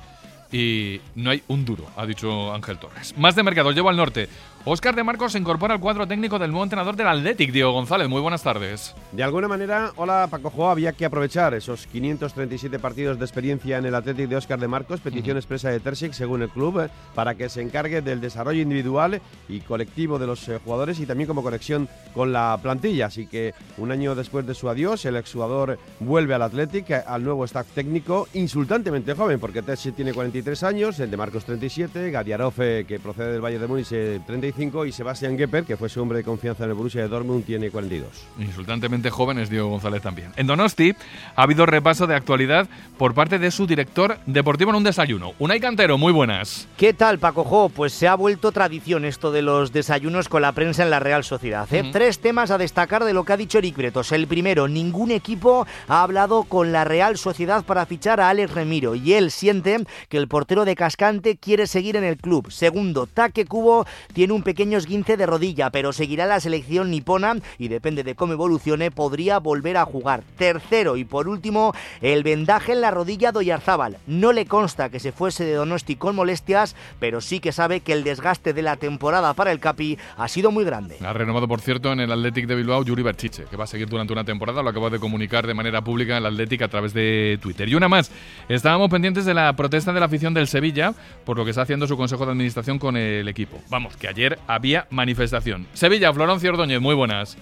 Y no hay un duro, ha dicho Ángel Torres. Más de mercado, llevo al norte. Óscar de Marcos se incorpora al cuadro técnico del nuevo entrenador del Athletic, Diego González. Muy buenas tardes. De alguna manera, hola Paco Jo, había que aprovechar esos quinientos treinta y siete partidos de experiencia en el Athletic de Óscar de Marcos, petición uh-huh. expresa de Terzic, según el club, eh, para que se encargue del desarrollo individual y colectivo de los eh, jugadores y también como conexión con la plantilla. Así que un año después de su adiós, el exjugador vuelve al Athletic, eh, al nuevo staff técnico, insultantemente joven, porque Terzic tiene cuarenta y tres años, el de Marcos treinta y siete, Gadiarov, eh, que procede del Valle de Múnich, eh, treinta y cinco, y Sebastián Gepper, que fue su hombre de confianza en el Borussia de Dortmund, tiene cuarenta y dos. Insultantemente jóvenes, Diego González también. En Donosti ha habido repaso de actualidad por parte de su director deportivo en un desayuno. Unai Cantero, muy buenas. ¿Qué tal, Paco Jo? Pues se ha vuelto tradición esto de los desayunos con la prensa en la Real Sociedad, ¿eh? Uh-huh. Tres temas a destacar de lo que ha dicho Eric Bretos. El primero, ningún equipo ha hablado con la Real Sociedad para fichar a Alex Remiro y él siente que el portero de Cascante quiere seguir en el club. Segundo, Taque Cubo tiene un pequeño esguince de rodilla, pero seguirá en la selección nipona y depende de cómo evolucione, podría volver a jugar. Tercero y por último, el vendaje en la rodilla de Oyarzábal. No le consta que se fuese de Donosti con molestias, pero sí que sabe que el desgaste de la temporada para el Capi ha sido muy grande. Ha renovado, por cierto, en el Athletic de Bilbao Yuri Berchiche, que va a seguir durante una temporada, lo acaba de comunicar de manera pública el Athletic a través de Twitter. Y una más, estábamos pendientes de la protesta de la afición del Sevilla por lo que está haciendo su consejo de administración con el equipo. Vamos, que ayer había manifestación. Sevilla, Florencio Ordóñez, muy buenas.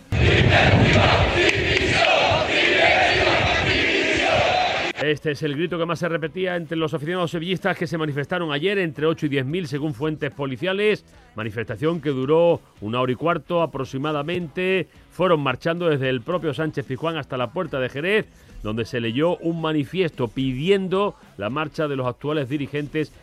Este es el grito que más se repetía entre los aficionados sevillistas que se manifestaron ayer, entre ocho y diez mil según fuentes policiales. Manifestación que duró una hora y cuarto aproximadamente. Fueron marchando desde el propio Sánchez Pizjuán hasta la puerta de Jerez, donde se leyó un manifiesto pidiendo la marcha de los actuales dirigentes